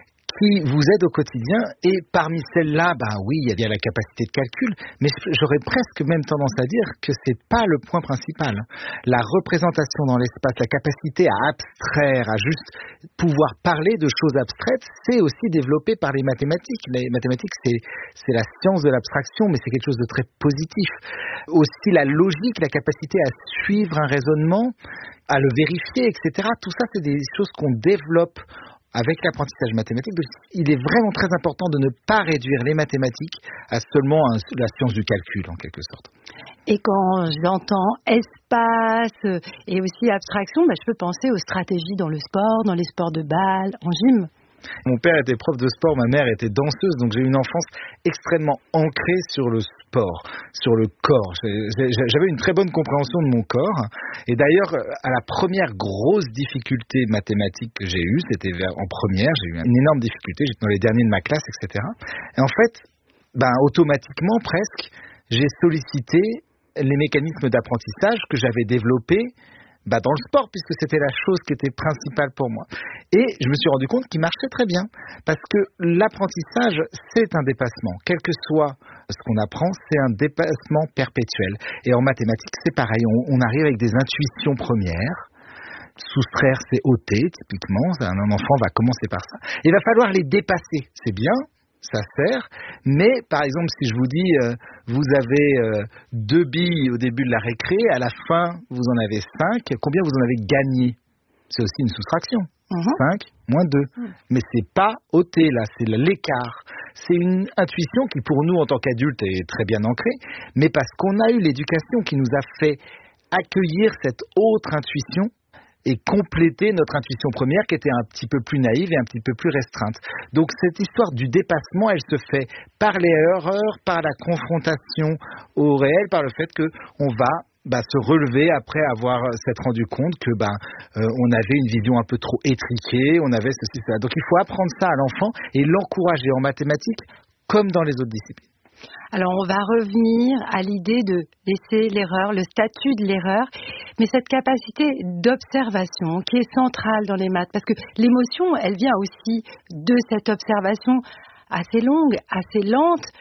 qui vous aident au quotidien, et parmi celles-là, bah oui, il y a la capacité de calcul, mais j'aurais presque même tendance à dire que c'est pas le point principal. La représentation dans l'espace, la capacité à abstraire, à juste pouvoir parler de choses abstraites, c'est aussi développé par les mathématiques. Les mathématiques, c'est, c'est la science de l'abstraction, mais c'est quelque chose de très positif. Aussi la logique, la capacité à suivre un raisonnement, à le vérifier, et cetera. Tout ça, c'est des choses qu'on développe avec l'apprentissage mathématique. Donc, il est vraiment très important de ne pas réduire les mathématiques à seulement un, la science du calcul, en quelque sorte. Et quand j'entends espace et aussi abstraction, bah, je peux penser aux stratégies dans le sport, dans les sports de balle, en gym. Mon père était prof de sport, ma mère était danseuse, donc j'ai eu une enfance extrêmement ancrée sur le sport, sur le corps. J'avais une très bonne compréhension de mon corps, et d'ailleurs, à la première grosse difficulté mathématique que j'ai eue, c'était en première, j'ai eu une énorme difficulté, j'étais dans les derniers de ma classe, et cetera. Et en fait, ben, automatiquement presque, j'ai sollicité les mécanismes d'apprentissage que j'avais développés bah dans le sport, puisque c'était la chose qui était principale pour moi. Et je me suis rendu compte qu'il marchait très bien, parce que l'apprentissage, c'est un dépassement. Quel que soit ce qu'on apprend, c'est un dépassement perpétuel. Et en mathématiques, c'est pareil, on, on arrive avec des intuitions premières. Soustraire, c'est ôter, typiquement. Un enfant va commencer par ça. Il va falloir les dépasser, c'est bien, ça sert, mais par exemple si je vous dis euh, vous avez euh, deux billes au début de la récré, à la fin vous en avez cinq, combien vous en avez gagné? C'est aussi une soustraction. Uh-huh. cinq moins deux. Uh-huh. Mais c'est pas ôter là, c'est l'écart. C'est une intuition qui pour nous en tant qu'adultes est très bien ancrée, mais parce qu'on a eu l'éducation qui nous a fait accueillir cette autre intuition et compléter notre intuition première qui était un petit peu plus naïve et un petit peu plus restreinte. Donc cette histoire du dépassement, elle se fait par les erreurs, par la confrontation au réel, par le fait qu'on va bah, se relever après avoir s'être rendu compte que bah, euh, on avait une vision un peu trop étriquée, on avait ceci, cela. Donc il faut apprendre ça à l'enfant et l'encourager en mathématiques comme dans les autres disciplines. Alors on va revenir à l'idée de laisser l'erreur, le statut de l'erreur, mais cette capacité d'observation qui est centrale dans les maths, parce que l'émotion, elle vient aussi de cette observation assez longue, assez lente.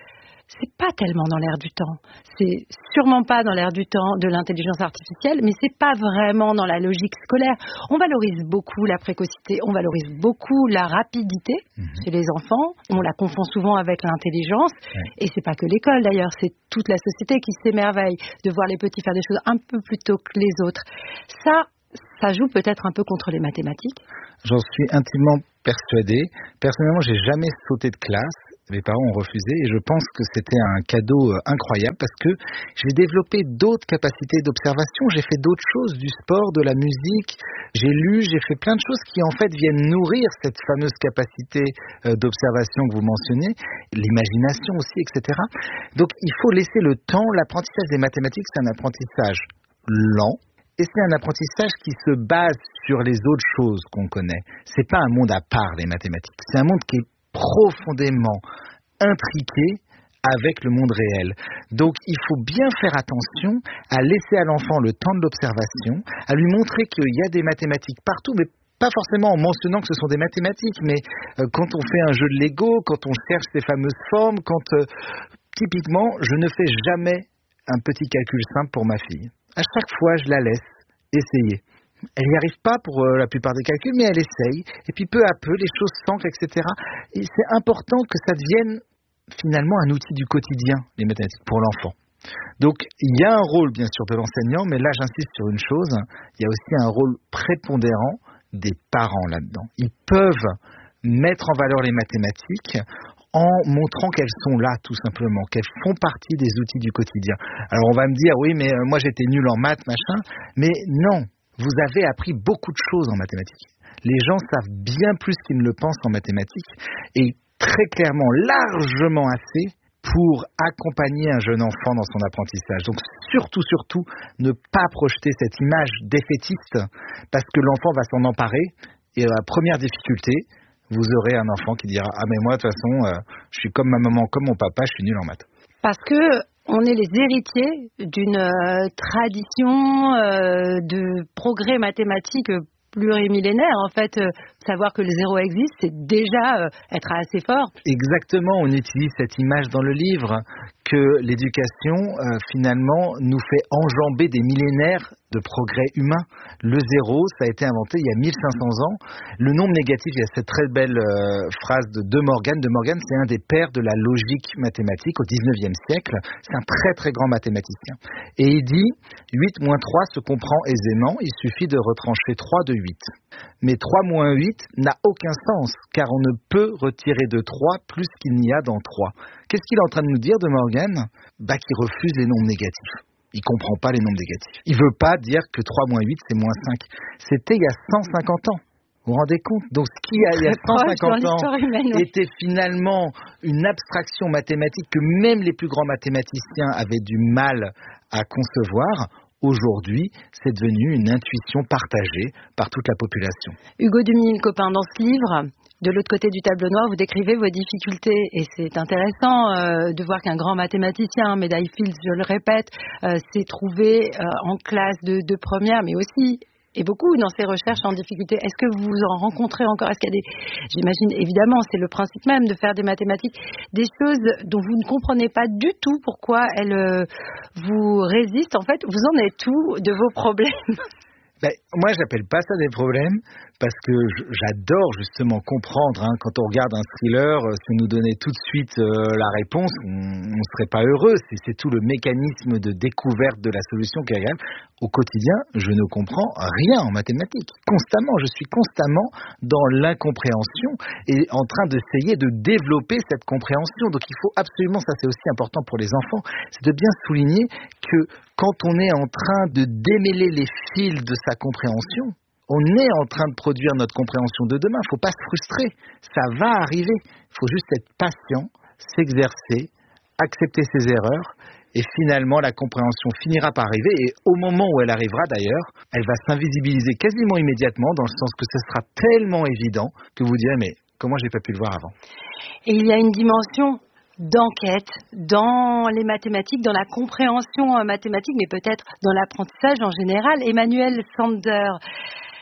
c'est pas tellement dans l'air du temps. C'est sûrement pas dans l'air du temps de l'intelligence artificielle, mais c'est pas vraiment dans la logique scolaire. On valorise beaucoup la précocité, on valorise beaucoup la rapidité mmh. chez les enfants. On la confond souvent avec l'intelligence. Ouais. Et c'est pas que l'école d'ailleurs, c'est toute la société qui s'émerveille de voir les petits faire des choses un peu plus tôt que les autres. Ça, ça joue peut-être un peu contre les mathématiques. J'en suis intimement persuadé. Personnellement, j'ai jamais sauté de classe. Mes parents ont refusé et je pense que c'était un cadeau incroyable parce que j'ai développé d'autres capacités d'observation, j'ai fait d'autres choses, du sport, de la musique, j'ai lu, j'ai fait plein de choses qui en fait viennent nourrir cette fameuse capacité d'observation que vous mentionnez, l'imagination aussi, et cetera. Donc il faut laisser le temps. L'apprentissage des mathématiques, c'est un apprentissage lent. Et c'est un apprentissage qui se base sur les autres choses qu'on connaît. C'est pas un monde à part, les mathématiques. C'est un monde qui est profondément intriqué avec le monde réel. Donc il faut bien faire attention à laisser à l'enfant le temps de l'observation, à lui montrer qu'il y a des mathématiques partout, mais pas forcément en mentionnant que ce sont des mathématiques, mais euh, quand on fait un jeu de Lego, quand on cherche ces fameuses formes, quand euh, typiquement je ne fais jamais un petit calcul simple pour ma fille. À chaque fois, je la laisse essayer. Elle n'y arrive pas pour euh, la plupart des calculs, mais elle essaye. Et puis peu à peu, les choses s'ancrent, et cetera. Et c'est important que ça devienne finalement un outil du quotidien, les mathématiques, pour l'enfant. Donc, il y a un rôle, bien sûr, de l'enseignant, mais là, j'insiste sur une chose, il y a aussi un rôle prépondérant des parents là-dedans. Ils peuvent mettre en valeur les mathématiques en montrant qu'elles sont là, tout simplement, qu'elles font partie des outils du quotidien. Alors, on va me dire, oui, mais euh, moi, j'étais nul en maths, machin, mais non. Vous avez appris beaucoup de choses en mathématiques. Les gens savent bien plus qu'ils ne le pensent en mathématiques et très clairement, largement assez pour accompagner un jeune enfant dans son apprentissage. Donc surtout, surtout, ne pas projeter cette image défaitiste parce que l'enfant va s'en emparer et à la première difficulté, vous aurez un enfant qui dira « Ah mais moi, de toute façon, euh, je suis comme ma maman, comme mon papa, je suis nul en maths. » Parce que on est les héritiers d'une euh, tradition euh, de progrès mathématique plurimillénaire. En fait, euh, savoir que le zéro existe, c'est déjà euh, être assez fort. Exactement, on utilise cette image dans le livre que l'éducation, euh, finalement, nous fait enjamber des millénaires de progrès humain. Le zéro, ça a été inventé il y a mille cinq cents ans. Le nombre négatif, il y a cette très belle euh, phrase de De Morgan. De Morgan, c'est un des pères de la logique mathématique au dix-neuvième siècle. C'est un très très grand mathématicien. Et il dit, huit moins trois se comprend aisément, il suffit de retrancher trois de huit. Mais trois moins huit n'a aucun sens, car on ne peut retirer de trois plus qu'il n'y a dans trois. Qu'est-ce qu'il est en train de nous dire, De Morgan ? Bah, qu'il refuse les nombres négatifs. Il comprend pas les nombres négatifs. Il veut pas dire que trois moins huit, c'est moins cinq. C'était il y a cent cinquante ans. Vous vous rendez compte ? Donc ce qui, il y a cent cinquante ans, humaine, oui. était finalement une abstraction mathématique que même les plus grands mathématiciens avaient du mal à concevoir. Aujourd'hui, c'est devenu une intuition partagée par toute la population. Hugo Dumy-Coppin, dans ce livre, de l'autre côté du tableau noir, vous décrivez vos difficultés. Et c'est intéressant euh, de voir qu'un grand mathématicien, Médaille Fields, je le répète, euh, s'est trouvé euh, en classe de, de première, mais aussi... et beaucoup dans ces recherches en difficulté. Est-ce que vous en rencontrez encore ? Est-ce qu'il y a des... J'imagine, évidemment, c'est le principe même de faire des mathématiques, des choses dont vous ne comprenez pas du tout pourquoi elles euh, vous résistent. En fait, vous en êtes où de vos problèmes ? Ben, moi, j'appelle pas ça des problèmes, parce que j'adore justement comprendre. Hein, quand on regarde un thriller, si on nous donnait tout de suite euh, la réponse, on ne serait pas heureux. C'est, c'est tout le mécanisme de découverte de la solution qui est agréable. Au quotidien, je ne comprends rien en mathématiques. Constamment, je suis constamment dans l'incompréhension et en train d'essayer de développer cette compréhension. Donc il faut absolument, ça c'est aussi important pour les enfants, c'est de bien souligner que quand on est en train de démêler les fils de sa compréhension, on est en train de produire notre compréhension de demain. Il ne faut pas se frustrer, ça va arriver. Il faut juste être patient, s'exercer, accepter ses erreurs. Et finalement, la compréhension finira par arriver. Et au moment où elle arrivera d'ailleurs, elle va s'invisibiliser quasiment immédiatement, dans le sens que ce sera tellement évident que vous direz « mais comment j'ai pas pu le voir avant ?» Et il y a une dimension d'enquête dans les mathématiques, dans la compréhension mathématique, mais peut-être dans l'apprentissage en général. Emmanuel Sander,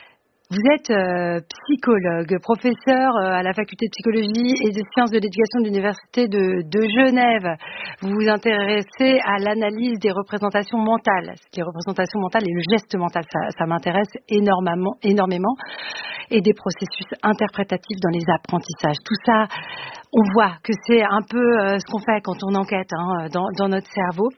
Vous êtes euh, psychologue, professeur euh, à la faculté de psychologie et de sciences de l'éducation de l'université de, de Genève. Vous vous intéressez à l'analyse des représentations mentales. Les représentations mentales et le geste mental, ça, ça m'intéresse énormément, énormément. Et des processus interprétatifs dans les apprentissages. Tout ça, on voit que c'est un peu euh, ce qu'on fait quand on enquête hein, dans, dans notre cerveau.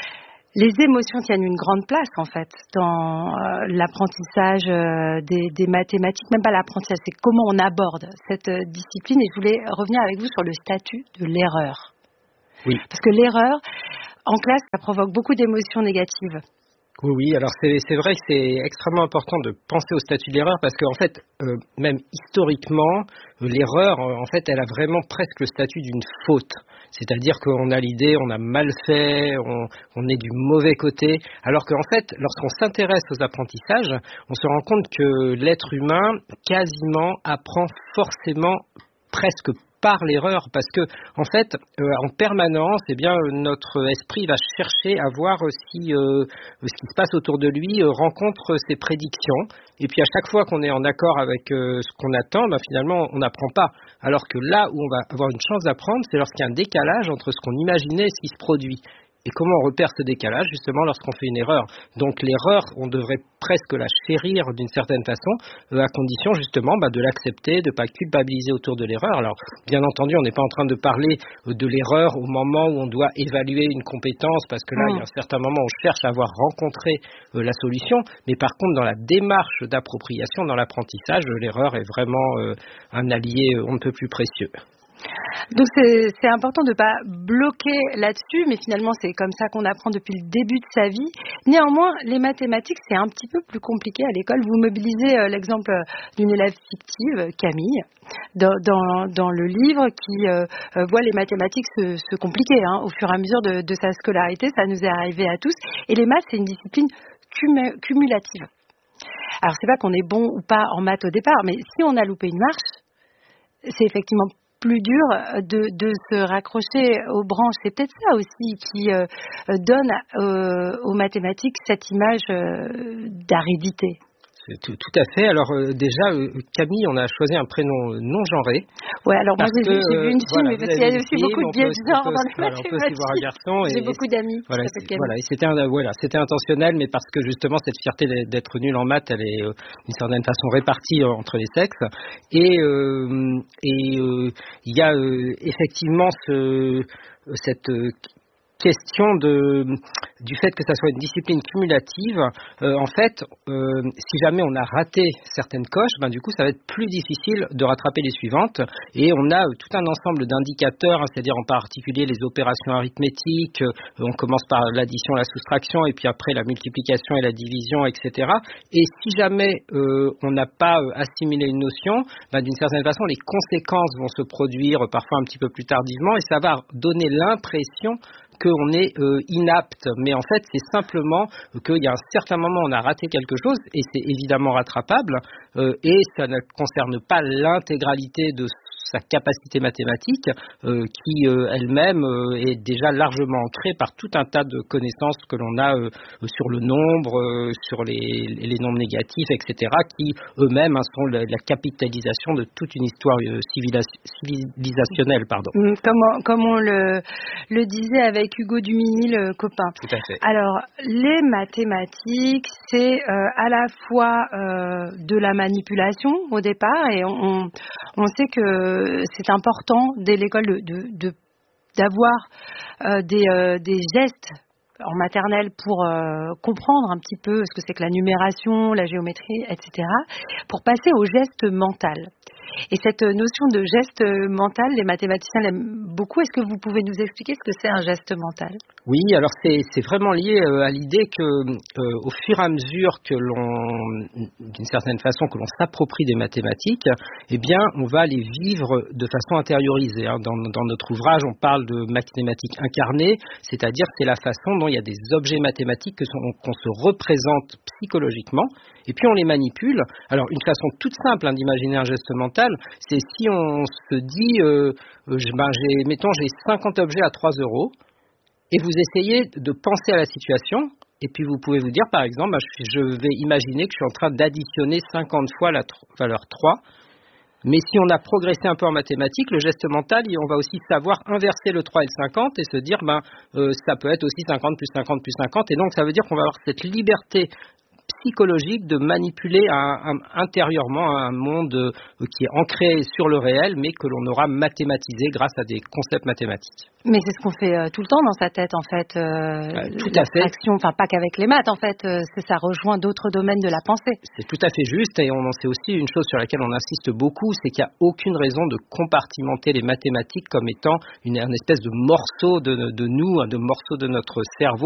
Les émotions tiennent une grande place, en fait, dans euh, l'apprentissage euh, des, des mathématiques, même pas l'apprentissage, c'est comment on aborde cette euh, discipline. Et je voulais revenir avec vous sur le statut de l'erreur. Oui. Parce que l'erreur, en classe, ça provoque beaucoup d'émotions négatives. Oui, oui, alors c'est, c'est vrai que c'est extrêmement important de penser au statut de l'erreur parce qu'en fait, euh, même historiquement, euh, l'erreur, en fait, elle a vraiment presque le statut d'une faute. C'est-à-dire qu'on a l'idée, on a mal fait, on, on est du mauvais côté. Alors qu'en fait, lorsqu'on s'intéresse aux apprentissages, on se rend compte que l'être humain, quasiment, apprend forcément presque par l'erreur, parce que en fait, euh, en permanence, eh bien, notre esprit va chercher à voir si euh, ce qui se passe autour de lui euh, rencontre ses prédictions. Et puis à chaque fois qu'on est en accord avec euh, ce qu'on attend, ben, finalement, on n'apprend pas. Alors que là où on va avoir une chance d'apprendre, c'est lorsqu'il y a un décalage entre ce qu'on imaginait et ce qui se produit. Et comment on repère ce décalage, justement, lorsqu'on fait une erreur. Donc l'erreur, on devrait presque la chérir d'une certaine façon, euh, à condition justement bah, de l'accepter, de ne pas culpabiliser autour de l'erreur. Alors, bien entendu, on n'est pas en train de parler euh, de l'erreur au moment où on doit évaluer une compétence, parce que là, mmh. il y a un certain moment où on cherche à avoir rencontré euh, la solution. Mais par contre, dans la démarche d'appropriation, dans l'apprentissage, l'erreur est vraiment euh, un allié euh, on ne peut plus précieux. Donc c'est, c'est important de ne pas bloquer là-dessus, mais finalement c'est comme ça qu'on apprend depuis le début de sa vie. Néanmoins, les mathématiques, c'est un petit peu plus compliqué à l'école. Vous mobilisez euh, l'exemple d'une élève fictive, Camille, dans, dans, dans le livre, qui euh, voit les mathématiques se, se compliquer hein, au fur et à mesure de, de sa scolarité. Ça nous est arrivé à tous. Et les maths, c'est une discipline cum- cumulative. Alors c'est pas qu'on est bon ou pas en maths au départ, mais si on a loupé une marche, c'est effectivement plus dur de, de se raccrocher aux branches. C'est peut-être ça aussi qui euh, donne euh, aux mathématiques cette image euh, d'aridité. Tout, tout à fait. Alors euh, déjà, euh, Camille, on a choisi un prénom non genré. Ouais, alors moi j'ai, que, j'ai vu une fille, voilà, mais parce qu'il y a aussi beaucoup de biais de genre dans les voilà, mathématiques. On peut aussi voir un garçon. J'ai et, beaucoup d'amis voilà, qui s'appellent Camille. Voilà, et c'était, un, voilà, c'était intentionnel, mais parce que justement cette fierté d'être nul en maths, elle est euh, d'une certaine façon répartie euh, entre les sexes. Et euh, et euh, il y a euh, effectivement ce, cette euh, question de, du fait que ça soit une discipline cumulative, euh, en fait, euh, si jamais on a raté certaines coches, ben du coup, ça va être plus difficile de rattraper les suivantes. Et on a euh, tout un ensemble d'indicateurs, hein, c'est-à-dire en particulier les opérations arithmétiques. Euh, on commence par l'addition, la soustraction, et puis après la multiplication et la division, et cetera. Et si jamais euh, on n'a pas euh, assimilé une notion, ben, d'une certaine façon, les conséquences vont se produire parfois un petit peu plus tardivement, et ça va donner l'impression qu'on est euh, inapte, mais en fait c'est simplement qu'il y a un certain moment on a raté quelque chose et c'est évidemment rattrapable euh, et ça ne concerne pas l'intégralité de sa capacité mathématique euh, qui euh, elle-même euh, est déjà largement ancrée par tout un tas de connaissances que l'on a euh, sur le nombre, euh, sur les, les nombres négatifs, et cetera, qui eux-mêmes hein, sont la, la capitalisation de toute une histoire euh, civilisationnelle. Pardon. Comme, comme on le, le disait avec Hugo Dumini, le copain. Tout à fait. Alors, les mathématiques, c'est euh, à la fois euh, de la manipulation au départ, et on, on, on sait que c'est important dès l'école de, de, de, d'avoir euh, des, euh, des gestes en maternelle pour euh, comprendre un petit peu ce que c'est que la numération, la géométrie, et cetera, pour passer au geste mental. Et cette notion de geste mental, les mathématiciens l'aiment beaucoup. Est-ce que vous pouvez nous expliquer ce que c'est un geste mental ? Oui, alors c'est, c'est vraiment lié euh, à l'idée que euh, au fur et à mesure que l'on, d'une certaine façon, que l'on s'approprie des mathématiques, eh bien, on va les vivre de façon intériorisée. Hein. Dans, dans notre ouvrage, on parle de mathématiques incarnées, c'est-à-dire c'est la façon dont il y a des objets mathématiques que sont, qu'on se représente psychologiquement, et puis on les manipule. Alors, une façon toute simple hein, d'imaginer un geste mental, c'est si on se dit, euh, ben, j'ai, mettons, j'ai cinquante objets à trois euros, et vous essayez de penser à la situation Et puis vous pouvez vous dire, par exemple, je vais imaginer que je suis en train d'additionner cinquante fois la valeur trois. Mais si on a progressé un peu en mathématiques, le geste mental, on va aussi savoir inverser le trois et le cinquante et se dire, ben, euh, ça peut être aussi cinquante plus cinquante plus cinquante. Et donc, ça veut dire qu'on va avoir cette liberté psychologique de manipuler un, un, intérieurement un monde euh, qui est ancré sur le réel, mais que l'on aura mathématisé grâce à des concepts mathématiques. Mais c'est ce qu'on fait euh, tout le temps dans sa tête, en fait. Euh, euh, tout à fait. Enfin, pas qu'avec les maths, en fait. Euh, c'est, ça rejoint d'autres domaines de la pensée. C'est tout à fait juste, et on en sait aussi une chose sur laquelle on insiste beaucoup, c'est qu'il n'y a aucune raison de compartimenter les mathématiques comme étant une, une espèce de morceau de, de nous, de morceau de notre cerveau